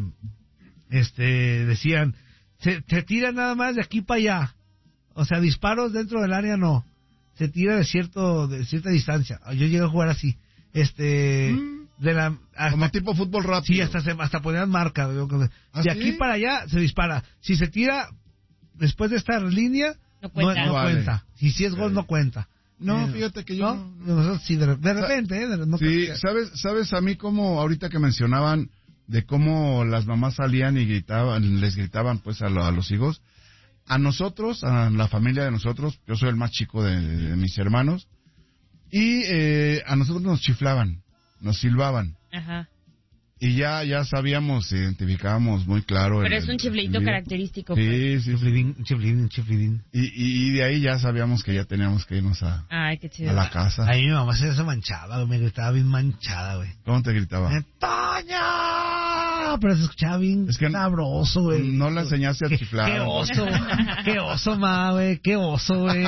este, decían, se, se tira nada más de aquí para allá. O sea, disparos dentro del área no. Se tira de cierto, de cierta distancia. Yo llegué a jugar así. Este, de la, hasta, Como tipo fútbol rápido. sí, hasta se, hasta ponían marca. digo, ¿Ah, de sí? aquí para allá se dispara. Si se tira después de esta línea, No no, cuenta. no No vale. cuenta. Y si es gol, no cuenta. No, Eh, fíjate que yo ¿no? no- Nosotros sí, de, de repente, ¿eh? De- no Sí, creo que- ¿sabes, sabes a mí cómo ahorita que mencionaban de cómo las mamás salían y gritaban, les gritaban pues a, lo- a los hijos? A nosotros, a la familia de nosotros, yo soy el más chico de, de mis hermanos, y eh, a nosotros nos chiflaban, nos silbaban, Ajá. y ya ya sabíamos, identificábamos muy claro. Pero el- es un el- chiflito el- característico. pues. Sí, sí, sí. Chiflidín, chiflidín, chiflidín. Y, y, y de ahí ya sabíamos que ya teníamos que irnos a, Ay, qué chido. a la casa. Ahí mi mamá se, se manchaba, güey, me gritaba bien manchada, güey. ¿Cómo te gritaba? Eh, ¡Toño! Pero se escuchaba bien Es que sabroso, güey. no la enseñaste a Qué- chiflar. Qué oso, qué oso, ma, güey, qué oso, güey.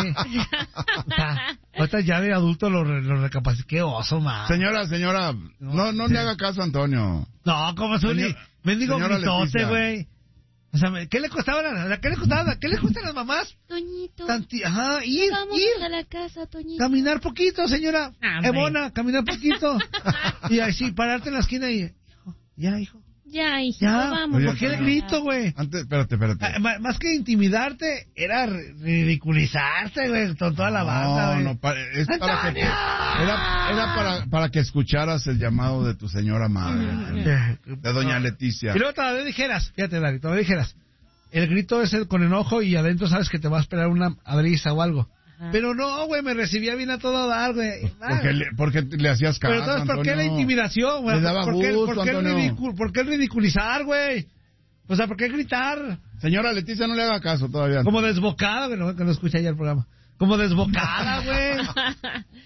O sea, ahorita ya de adulto lo, re- lo recapacité, qué oso, ma. Señora, señora, no, no le haga caso a Antonio. No, como soy Señor- mendigo señora gritote, Leticia. güey. O sea, me- ¿qué le costaba a la, qué le costaba, qué le cuesta a las mamás? Toñito, Tanti- ajá, ir, vamos ir. a la casa, Toñito. Caminar poquito, señora. Ah, hombre. Ebona, caminar poquito. Y así, pararte en la esquina y... Hijo, ya, hijo. Ya, hijito, Ya, vamos. Oye, ¿por qué el Antonio. grito, güey? Antes, espérate, espérate. Ah, ma- Más que intimidarte, era ri- ridiculizarte, güey, con toda la banda, No, güey. no, pa- es para que ¡Antonio! era, era para, para que escucharas el llamado de tu señora madre, Eh, de doña Leticia. Y luego todavía dijeras, fíjate, Dari, todavía dijeras, el grito es el con enojo y adentro sabes que te va a esperar una adriza o algo. Pero no, güey, me recibía bien a todo dar, güey. Porque le, porque le hacías caso, Pero entonces, ¿por qué la Antonio? intimidación, güey? Le daba ¿Por, qué, gusto, por, qué el Antonio. ridicul- ¿Por qué el ridiculizar, güey? O sea, ¿por qué gritar? Señora Leticia, no le haga caso todavía. Como desbocada, güey, no, que no escucha ya el programa. Como desbocada, güey.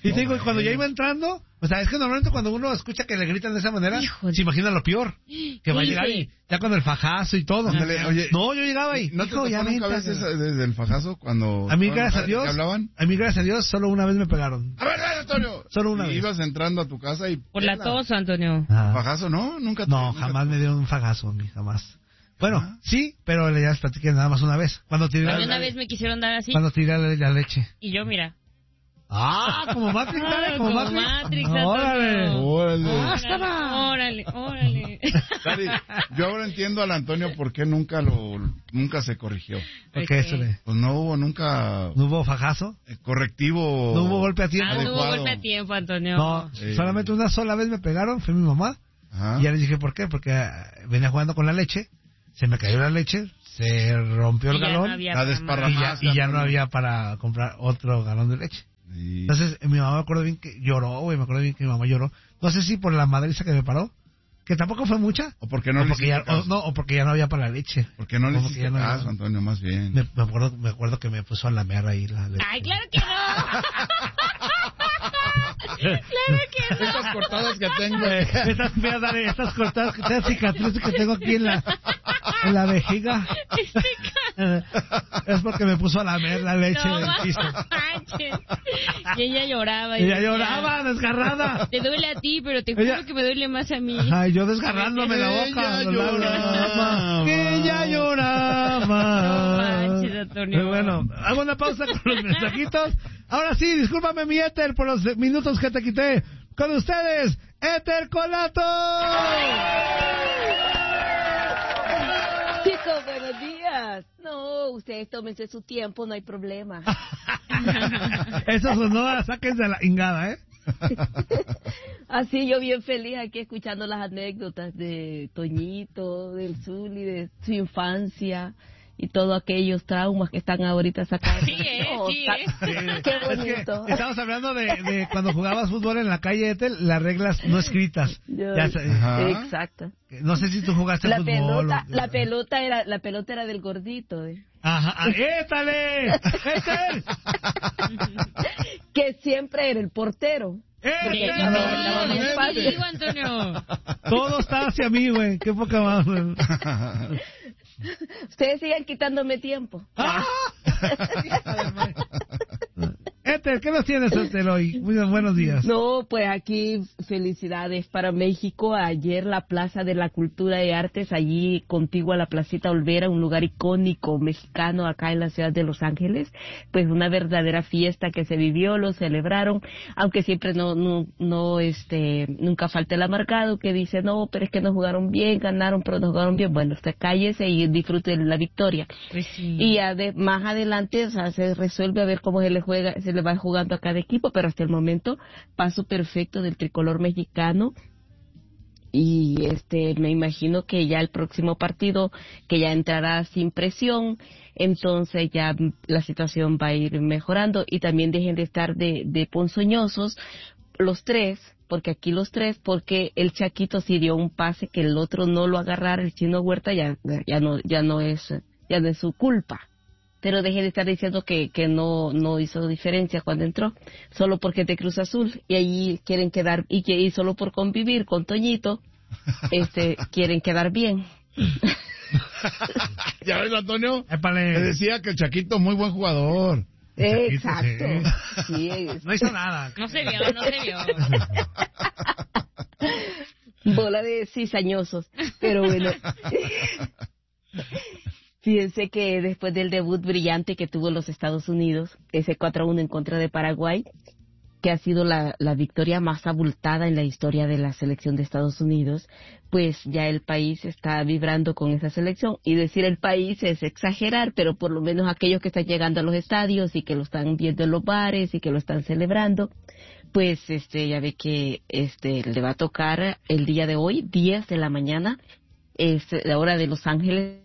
Y te digo, cuando ya iba entrando, o sea, es que normalmente cuando uno escucha que le gritan de esa manera, Híjole. se imagina lo peor, que va a llegar y ya con el fajazo y todo. Ándale, oye, no, yo llegaba y ¿no te hijo, tocó ya nunca vente, veces desde el fajazo cuando... A mí, gracias a Dios, ¿te hablaban? a mí, gracias a Dios, solo una vez me pegaron. A ver, Antonio. Solo una y vez. Ibas entrando a tu casa y... Por la tos, Antonio. Ah. ¿Fajazo no? Nunca te, No, nunca jamás te... me dieron un fajazo, ni jamás. Bueno, ¿Ah? sí, pero ya les platiqué nada más una vez. Cuando tiré la, la, una vez me quisieron dar así. Cuando tiré la, la leche. Y yo, mira. Ah, como Matrix, ¿vale? Como, como Matrix. Matrix Órale. Órale. Órale, órale. Dari, yo ahora entiendo al Antonio por qué nunca lo nunca se corrigió. ¿Por qué eso le? Pues no hubo nunca... ¿No hubo fajazo? Correctivo. ¿No hubo golpe a tiempo? Ah, no hubo golpe a tiempo, Antonio. No, eh. solamente una sola vez me pegaron, fue mi mamá. Ajá. Y ya les dije por qué, porque venía jugando con la leche, se me cayó la leche, se rompió el y galón, no la desparramaste, y ya, y ya no había para comprar otro galón de leche. Sí. Entonces mi mamá me acuerdo bien que lloró, güey, me acuerdo bien que mi mamá lloró. No sé si por la madriza que me paró, que tampoco fue mucha. O porque no o le porque ya, o, no, o porque ya no había para la leche. Porque no le hiciste no caso, Antonio, más bien. Me, me, acuerdo, me acuerdo que me puso a lamer ahí la leche. Ay, claro que no. Claro que no. Estas cortadas que tengo. Estas, mira, dale, estas cortadas, estas cicatrices que tengo aquí en la, en la vejiga. Es porque me puso a lamer la leche no, del piso. Y ella lloraba. Y ella lloraba, desgarrada. Te duele a ti, pero te juro ella... que me duele más a mí. Ay, yo desgarrándome la boca. Ella lloraba. Ella lloraba. No manches, Antonio. Bueno, hago una pausa con los mensajitos. Ahora sí, discúlpame mi Éter por los minutos que te quité. Con ustedes, Éter Colato. Chicos, buenos días. No, ustedes tómense su tiempo, no hay problema. Eso sonó, sáquense la ingada, ¿eh? Así yo bien feliz aquí escuchando las anécdotas de Toñito, del Zuli, de su infancia y todos aquellos traumas que están ahorita sacando. Sí, eh, oh, sí, ta- eh. Qué bonito. Es que estamos hablando de, de cuando jugabas fútbol en la calle, Etel, las reglas no escritas. Yo, ya, exacto. No sé si tú jugaste la fútbol. Pelota, o... La pelota era la pelota era del gordito. Eh. Ajá, ¡étale! ¡Étel! Que siempre era el portero. Porque no, no, no, no, digo, Antonio. Todo está hacia mí, güey. Qué poca más. Ustedes sigan quitándome tiempo. ¡Ah! Éter, ¿qué nos tienes, Éter, hoy? Muy buenos días. No, pues aquí felicidades para México. Ayer la Plaza de la Cultura y Artes, allí contigua a la Placita Olvera, un lugar icónico mexicano acá en la ciudad de Los Ángeles. Pues una verdadera fiesta que se vivió, lo celebraron, aunque siempre no, no, no, este, nunca falta el amargado que dice, no, pero es que no jugaron bien, ganaron, pero no jugaron bien. Bueno, usted cállese y disfrute de la victoria. Pues sí. Y ade- más adelante, o sea, se resuelve a ver cómo se le juega, se le va jugando a cada equipo, pero hasta el momento paso perfecto del tricolor mexicano. Y este me imagino que ya el próximo partido, que ya entrará sin presión, entonces ya la situación va a ir mejorando. Y también dejen de estar de, de ponzoñosos los tres, porque aquí los tres, porque el Chaquito sí dio un pase que el otro no lo agarrara, el Chino Huerta ya ya no ya no es ya no es su culpa. Pero deje de estar diciendo que, que no, no hizo diferencia cuando entró, solo porque es de Cruz Azul, y ahí quieren quedar, y que y solo por convivir con Toñito, este, quieren quedar bien. ¿Ya ves, Antonio? Épale. Te decía que el Chaquito, muy buen jugador. Exacto. Sí, es. No hizo nada. No se vio, no se vio. Bola de cizañosos, pero bueno. Fíjense que después del debut brillante que tuvo los Estados Unidos, ese cuatro a uno en contra de Paraguay, que ha sido la, la victoria más abultada en la historia de la selección de Estados Unidos, pues ya el país está vibrando con esa selección. Y decir el país es exagerar, pero por lo menos aquellos que están llegando a los estadios y que lo están viendo en los bares y que lo están celebrando, pues este ya ve que este le va a tocar el día de hoy, diez de la mañana, es la hora de Los Ángeles.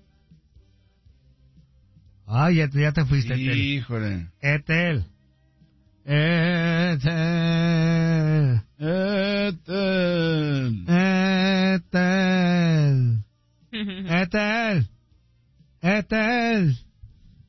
Ay, ya, ya te fuiste, Etel. Híjole. Etel. Etel. Etel. Etel. Etel. Etel. Ya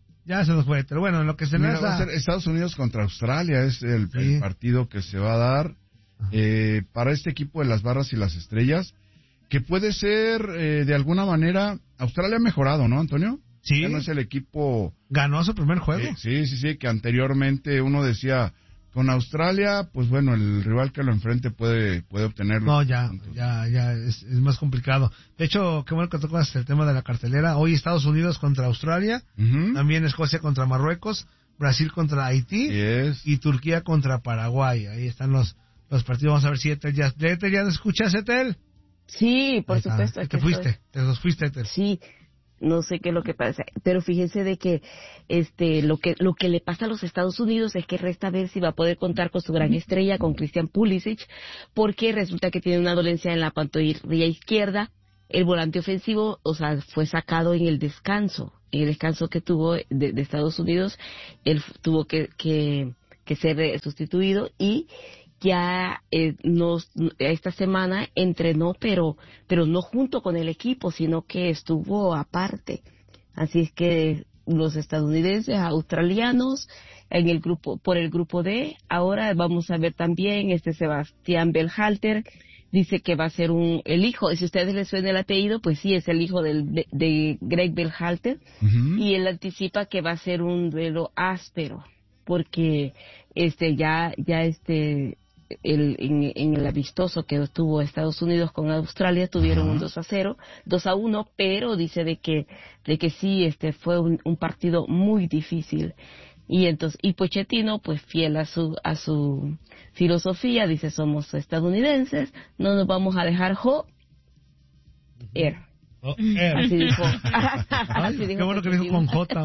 Ya se nos fue. Pero bueno, en lo que se Mira, lanza... va a ser Estados Unidos contra Australia, es el, sí. el partido que se va a dar eh, para este equipo de las barras y las estrellas, que puede ser, eh, de alguna manera, Australia ha mejorado, ¿no, Antonio? Sí. Ya no es el equipo... Ganó su primer juego. Eh, sí, sí, sí, que anteriormente uno decía... Con Australia, pues bueno, el rival que lo enfrente puede puede obtenerlo. No, ya, ya, ya, es, es más complicado. De hecho, qué bueno que tocas el tema de la cartelera. Hoy Estados Unidos contra Australia, uh-huh. también Escocia contra Marruecos, Brasil contra Haití yes. y Turquía contra Paraguay. Ahí están los los partidos. Vamos a ver si Etel ya... ¿Etel ya escuchas, Etel? Sí, por supuesto. Te fuiste, estoy. te los fuiste, Etel. Sí. No sé qué es lo que pasa, pero fíjense de que este lo que lo que le pasa a los Estados Unidos es que resta ver si va a poder contar con su gran estrella, con Christian Pulisic, porque resulta que tiene una dolencia en la pantorrilla izquierda. El volante ofensivo, o sea, fue sacado en el descanso, en el descanso que tuvo de, de Estados Unidos, él tuvo que que, que ser sustituido y ya eh, nos, esta semana entrenó, pero pero no junto con el equipo, sino que estuvo aparte. Así es que los estadounidenses, australianos, en el grupo por el grupo D, ahora vamos a ver también este Sebastián Berhalter, dice que va a ser un el hijo, si a ustedes les suena el apellido, pues sí, es el hijo del, de, de Greg Berhalter, uh-huh. y él anticipa que va a ser un duelo áspero, porque este ya ya este El, en, en el amistoso que tuvo Estados Unidos con Australia tuvieron uh-huh. un dos a cero, dos a uno, pero dice de que de que sí este fue un, un partido muy difícil. Y entonces y Pochettino, pues fiel a su a su filosofía, dice somos estadounidenses, no nos vamos a dejar jo er. Oh, er. Así dijo. Ay, Así dijo qué bueno que dijo con J.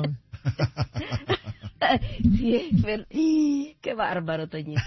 Sí, pero, qué bárbaro, Toñito.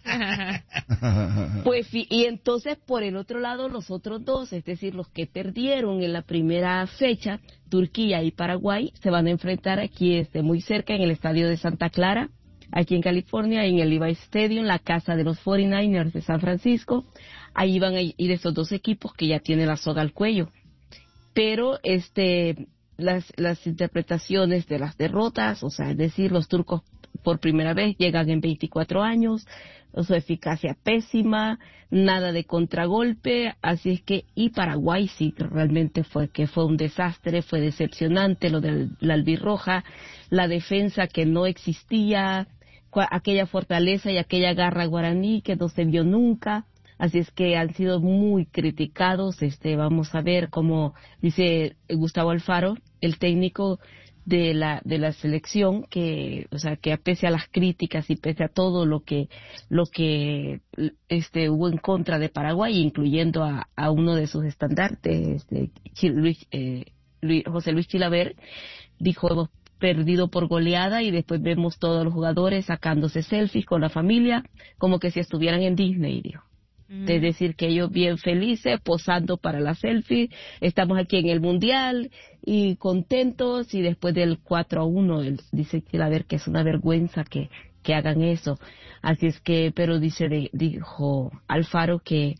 Pues, y entonces, por el otro lado, los otros dos, es decir, los que perdieron en la primera fecha, Turquía y Paraguay, se van a enfrentar aquí este, muy cerca, en el estadio de Santa Clara, aquí en California, en el Levi's Stadium, la casa de los cuarenta y nueve ers de San Francisco. Ahí van a ir esos dos equipos que ya tienen la soga al cuello. Pero, este... Las, las interpretaciones de las derrotas, o sea, es decir, los turcos por primera vez llegan en veinticuatro años, su eficacia pésima, nada de contragolpe, así es que, y Paraguay sí realmente fue que fue un desastre, fue decepcionante lo de la albirroja, la defensa que no existía, aquella fortaleza y aquella garra guaraní que no se vio nunca. Así es que han sido muy criticados. Este, vamos a ver cómo dice Gustavo Alfaro, el técnico de la de la selección, que, o sea, que pese a las críticas y pese a todo lo que lo que este hubo en contra de Paraguay, incluyendo a, a uno de sus estandartes, este, Luis, eh, Luis, José Luis Chilaver, dijo hemos perdido por goleada y después vemos todos los jugadores sacándose selfies con la familia, como que si estuvieran en Disney, dijo. Es decir, que ellos bien felices, posando para la selfie, estamos aquí en el Mundial y contentos, y después del cuatro a uno, él dice que a ver que es una vergüenza que, que hagan eso. Así es que, pero dice, de, dijo Alfaro que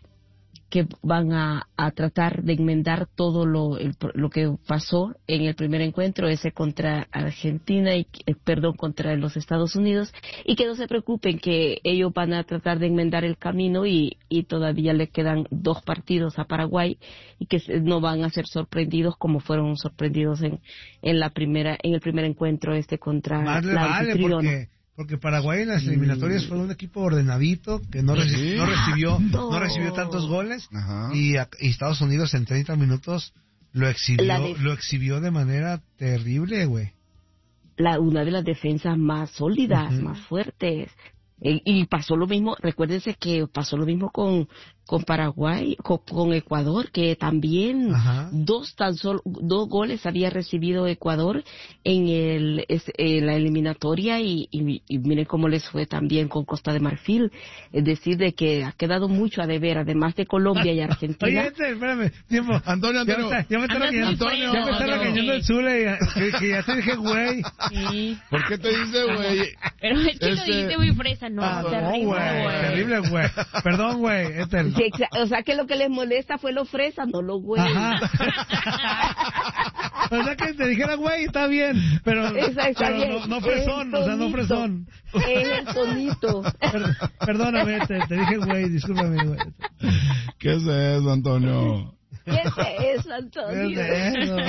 que van a, a tratar de enmendar todo lo el, lo que pasó en el primer encuentro, ese contra Argentina y eh, perdón contra los Estados Unidos, y que no se preocupen, que ellos van a tratar de enmendar el camino y, y todavía le quedan dos partidos a Paraguay y que no van a ser sorprendidos como fueron sorprendidos en en la primera en el primer encuentro este contra Más le la vale anfitriona. porque Porque Paraguay en las eliminatorias fue un equipo ordenadito que no, reci- ¿Sí? no recibió No. no recibió tantos goles. Ajá. y, a- y Estados Unidos en treinta minutos lo exhibió La def- lo exhibió de manera terrible, güey. La, una de las defensas más sólidas, Ujú. más fuertes. E- y pasó lo mismo, recuérdense que pasó lo mismo con, con Paraguay, con, con Ecuador, que también Ajá. dos tan solo, dos goles había recibido Ecuador en el, es- en la eliminatoria y, y, y miren cómo les fue también con Costa de Marfil. Es decir, de que ha quedado mucho a deber, además de Colombia y Argentina. Oye, este, espérame, tiempo. Antonio, Ya me Antonio. está, ya me está Andas regañando, Antonio, ya me está Antonio. regañando el Zule, ya- que, que ya te dije, güey. Sí. ¿Por qué te dice, güey? Pero es que lo Este- dijiste muy fresa, no, Ah, no, terrible, güey, güey. terrible, güey. Perdón, güey, Ethel. Sí, exa- o sea que lo que les molesta fue lo fresa, no lo güey. Ajá. O sea, que te dijera, güey, está bien, pero, Esa está pero bien. no, no fresón, o sea, no fresón. Es el tonito. Per- perdóname, te, te dije, güey, discúlpame, güey. ¿Qué es eso, Antonio? ¿Qué es eso, Antonio? ¿Qué es eso?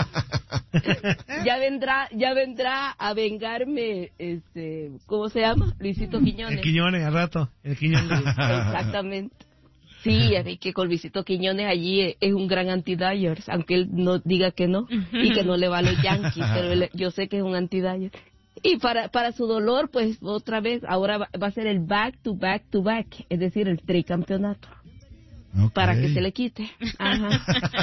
Ya vendrá, ya vendrá a vengarme, este, ¿cómo se llama? Luisito Quiñones. El Quiñones, al rato, el Quiñones. Exactamente. Sí, es que con Luisito Quiñones allí es un gran anti-Dyers, aunque él no diga que no, y que no le va a los Yankees, pero él- yo sé que es un anti-Dyers. Y para, para su dolor, pues otra vez, ahora va, va a ser el back to back to back, es decir, el tricampeonato. Okay. Para que se le quite. Ajá.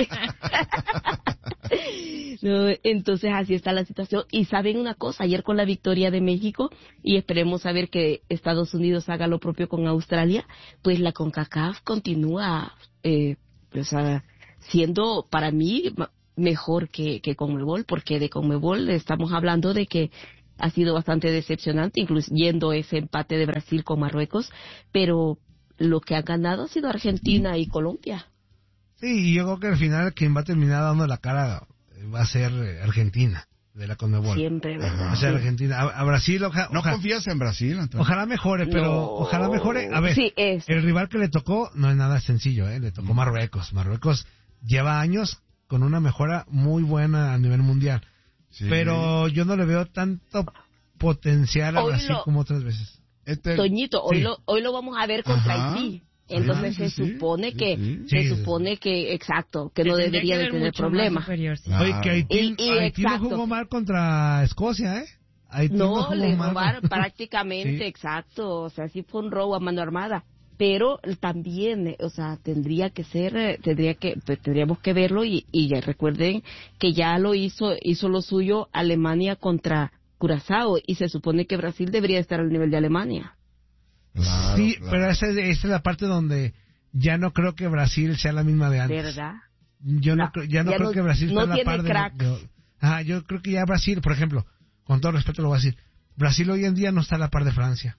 No, entonces así está la situación. Y saben una cosa, ayer con la victoria de México, y esperemos saber que Estados Unidos haga lo propio con Australia, pues la CONCACAF continúa eh, pues, ah, siendo para mí ma- mejor que, que CONMEBOL, porque de CONMEBOL estamos hablando de que ha sido bastante decepcionante, incluyendo ese empate de Brasil con Marruecos, pero lo que han ganado ha sido Argentina y Colombia. Sí, y yo creo que al final quien va a terminar dando la cara va a ser eh, Argentina, de la CONMEBOL. Siempre, ¿verdad? Va a ser Argentina. A, a Brasil, oja, ¿No oja- confías en Brasil, Antonio? ojalá mejore, pero No. ojalá mejore. A ver, Sí, es. el rival que le tocó no es nada sencillo, ¿eh? Le tocó Marruecos. Marruecos lleva años con una mejora muy buena a nivel mundial. Sí. Pero yo no le veo tanto potencial a Hoy Brasil lo- como otras veces. Este- Toñito, hoy, Sí. lo, hoy lo vamos a ver contra Ajá. Haití. Entonces Sí, sí, se sí. supone Sí, que sí. se Sí. supone que exacto, que no Tendría debería que de ver tener mucho más problema. superior, sí. Claro. Oye, que Haití, Y- y Haití no exacto. jugó mal contra Escocia, ¿eh? Haití no, No, jugó le mal. robaron prácticamente, Sí. exacto, o sea, sí fue un robo a mano armada, pero también, eh, o sea, tendría que ser, eh, tendría que, pues, tendríamos que verlo y, y ya recuerden que ya lo hizo, hizo lo suyo Alemania contra Curazao y se supone que Brasil debería estar al nivel de Alemania. Claro, Sí, claro. pero esa, es- esa es la parte donde ya no creo que Brasil sea la misma de antes. ¿Verdad? Yo no, No, creo- ya no ya creo no- que Brasil no esté a la tiene par de, cracks. de- Ajá, yo creo que ya Brasil, por ejemplo, con todo respeto lo voy a decir, Brasil hoy en día no está a la par de Francia,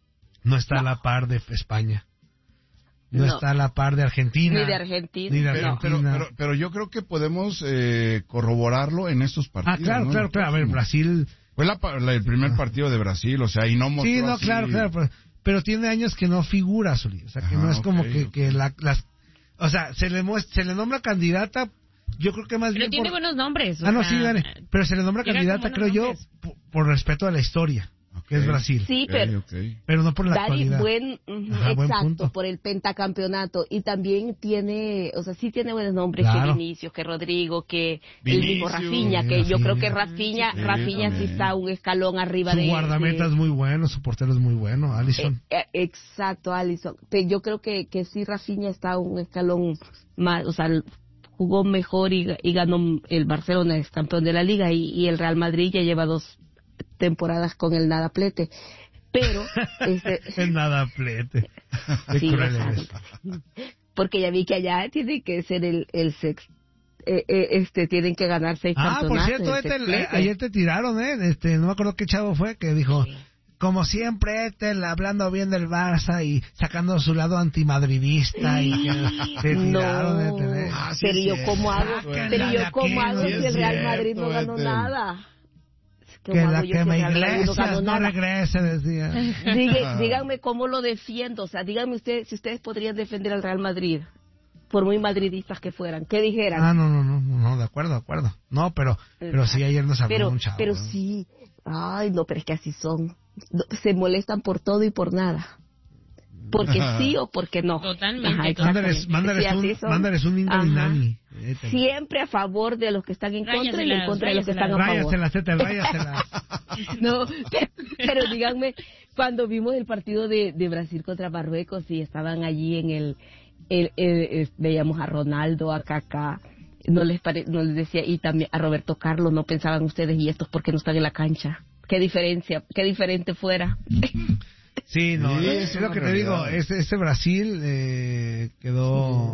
no está a la par de España, no, No. está a la par de Argentina. Ni de Argentina. Ni de Pero, pero, Argentina. pero, pero yo creo que podemos eh, corroborarlo en estos partidos. ah, claro, ¿no? claro, claro. A ver, Brasil... Fue la pa- la- el primer partido de Brasil, o sea, y no mostró Sí, no, así- claro, claro, pero, pero tiene años que no figura, Zuli. O sea, que Ajá, no es como ok, que, ok. que la, las... O sea, se le, muest- se le nombra candidata, yo creo que más Pero bien tiene por... buenos nombres. o Ah, no, sea, sí, Dani, pero se le nombra llega candidata, con creo buenos yo, nombres. por, por respeto a la historia, que es Ok. Brasil. Sí, Ok, pero ok. Pero no por la Dari, actualidad. buen, ujú, Ajá, buen exacto, punto. por el pentacampeonato. Y también tiene, o sea, sí tiene buenos nombres, Claro. que Vinicius, que Rodrigo, que el Vinicius, mismo Rafinha, sí, que yo Rafinha. creo que Rafinha, Sí, Rafinha sí también. está un escalón arriba Su de... guardameta de- es muy bueno, su portero es muy bueno, Alisson. Eh, eh, exacto, Alisson. Pero yo creo que, que sí, Rafinha está un escalón más, o sea, jugó mejor y, y ganó el Barcelona, es campeón de la liga, y, y el Real Madrid ya lleva dos temporadas con el nadaplete. Pero, este, Es nada plete. Qué sí, cruel exacto. eres. Porque ya vi que allá tiene que ser el, el sex, eh, eh, este, tienen que ganar seis Ah, por campeonatos. cierto, el este, sexplete. ayer te tiraron, ¿eh? Este, no me acuerdo qué chavo fue que dijo, como siempre, Ethel hablando bien del Barça y sacando su lado antimadridista y que te tiraron, No, Ethel, ¿eh? Ah, sí pero es yo cierto, cómo hago, Sáquenla pero de yo aquí, cómo hago sí si es el Real cierto, Madrid no ganó Ethel. nada. Que ¿Cómo la hago yo que si me el Real Madrid no Iglesias ganó no nada? regrese, decía. Diga- díganme cómo lo defiendo, o sea, díganme ustedes si ustedes podrían defender al Real Madrid, por muy madridistas que fueran, ¿qué dijeran? Ah, no, no, no, no, no, de acuerdo, de acuerdo. No, pero, pero sí ayer nos habló pero, un chavo. pero ¿eh? sí, ay, no, pero es que así son, No, se molestan por todo y por nada, porque sí o porque no. Totalmente. Ajá, Mándales, exactamente. mándales Sí, así un, son. mándales un Ajá. Ingalinani. Ethel. Siempre a favor de los que están en contra y en Ráyaselas, contra de los que están a ráyaselas. favor. Ráyaselas, Ethel, ráyaselas. No, pero, pero díganme, cuando vimos el partido de, de Brasil contra Marruecos y estaban allí en el, el, el- el- veíamos a Ronaldo, a Kaká, no les pare, no les decía, y también a Roberto Carlos, no pensaban ustedes, y estos porque no están en la cancha. Qué diferencia, qué diferente fuera. Sí, no, Sí, es, es es lo una que te digo, realidad. este, este Brasil eh, quedó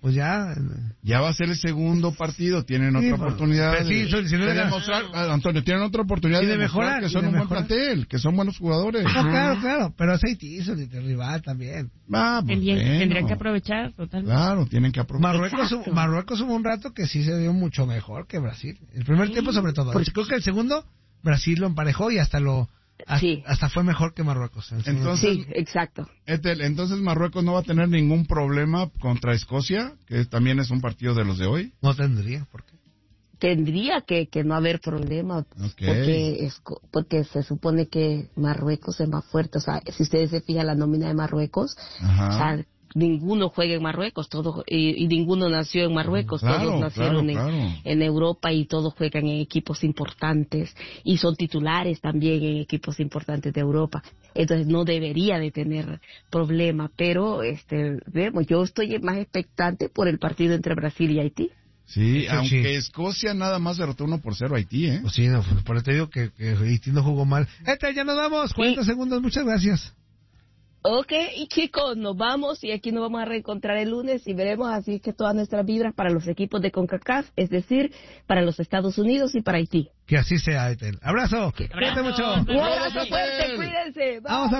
pues ya... Ya va a ser el segundo partido, tienen Sí, otra pues, oportunidad pero sí, de, si no de le- demostrar, ah, Antonio, tienen otra oportunidad Y de, de demostrar mejorar, que y son de un buen mejorar. plantel, que son buenos jugadores. No, claro, claro, pero es Haití, eso de rival también. Ah, pues, Tendrían, bueno. tendrían que aprovechar totalmente. Claro, tienen que aprovechar. Marruecos, hubo- Marruecos hubo un rato que sí se dio mucho mejor que Brasil. El primer tiempo sobre todo. Porque- Creo que el segundo Brasil lo emparejó y hasta lo hasta, Sí. hasta fue mejor que Marruecos. en el segundo Entonces, Sí, exacto. Etel, entonces Marruecos no va a tener ningún problema contra Escocia, que también es un partido de los de hoy. tiempo. No tendría, ¿por qué? Tendría que, que no haber problema, Ok. porque, es, co- porque se supone que Marruecos es más fuerte. O sea, si ustedes se fijan la nómina de Marruecos, Ajá. o sea, ninguno juega en Marruecos, todos, y, y ninguno nació en Marruecos, Claro, todos nacieron claro, en, claro. en Europa y todos juegan en equipos importantes y son titulares también en equipos importantes de Europa. Entonces no debería de tener problema, pero este, vemos, yo estoy más expectante por el partido entre Brasil y Haití. Sí, Eso aunque sí. Escocia nada más derrotó uno por cero a Haití, ¿eh? Pues sí, no, pues, por eso te digo que, que Haití no jugó mal. Este, ya nos vamos, cuarenta segundos, muchas gracias. Ok, y chicos, nos vamos y aquí nos vamos a reencontrar el lunes y veremos así que todas nuestras vibras para los equipos de CONCACAF, es decir, para los Estados Unidos y para Haití. Que así sea, Etel. Abrazo. Cuídate mucho. Un abrazo fuerte, cuídense. Bye. Vamos a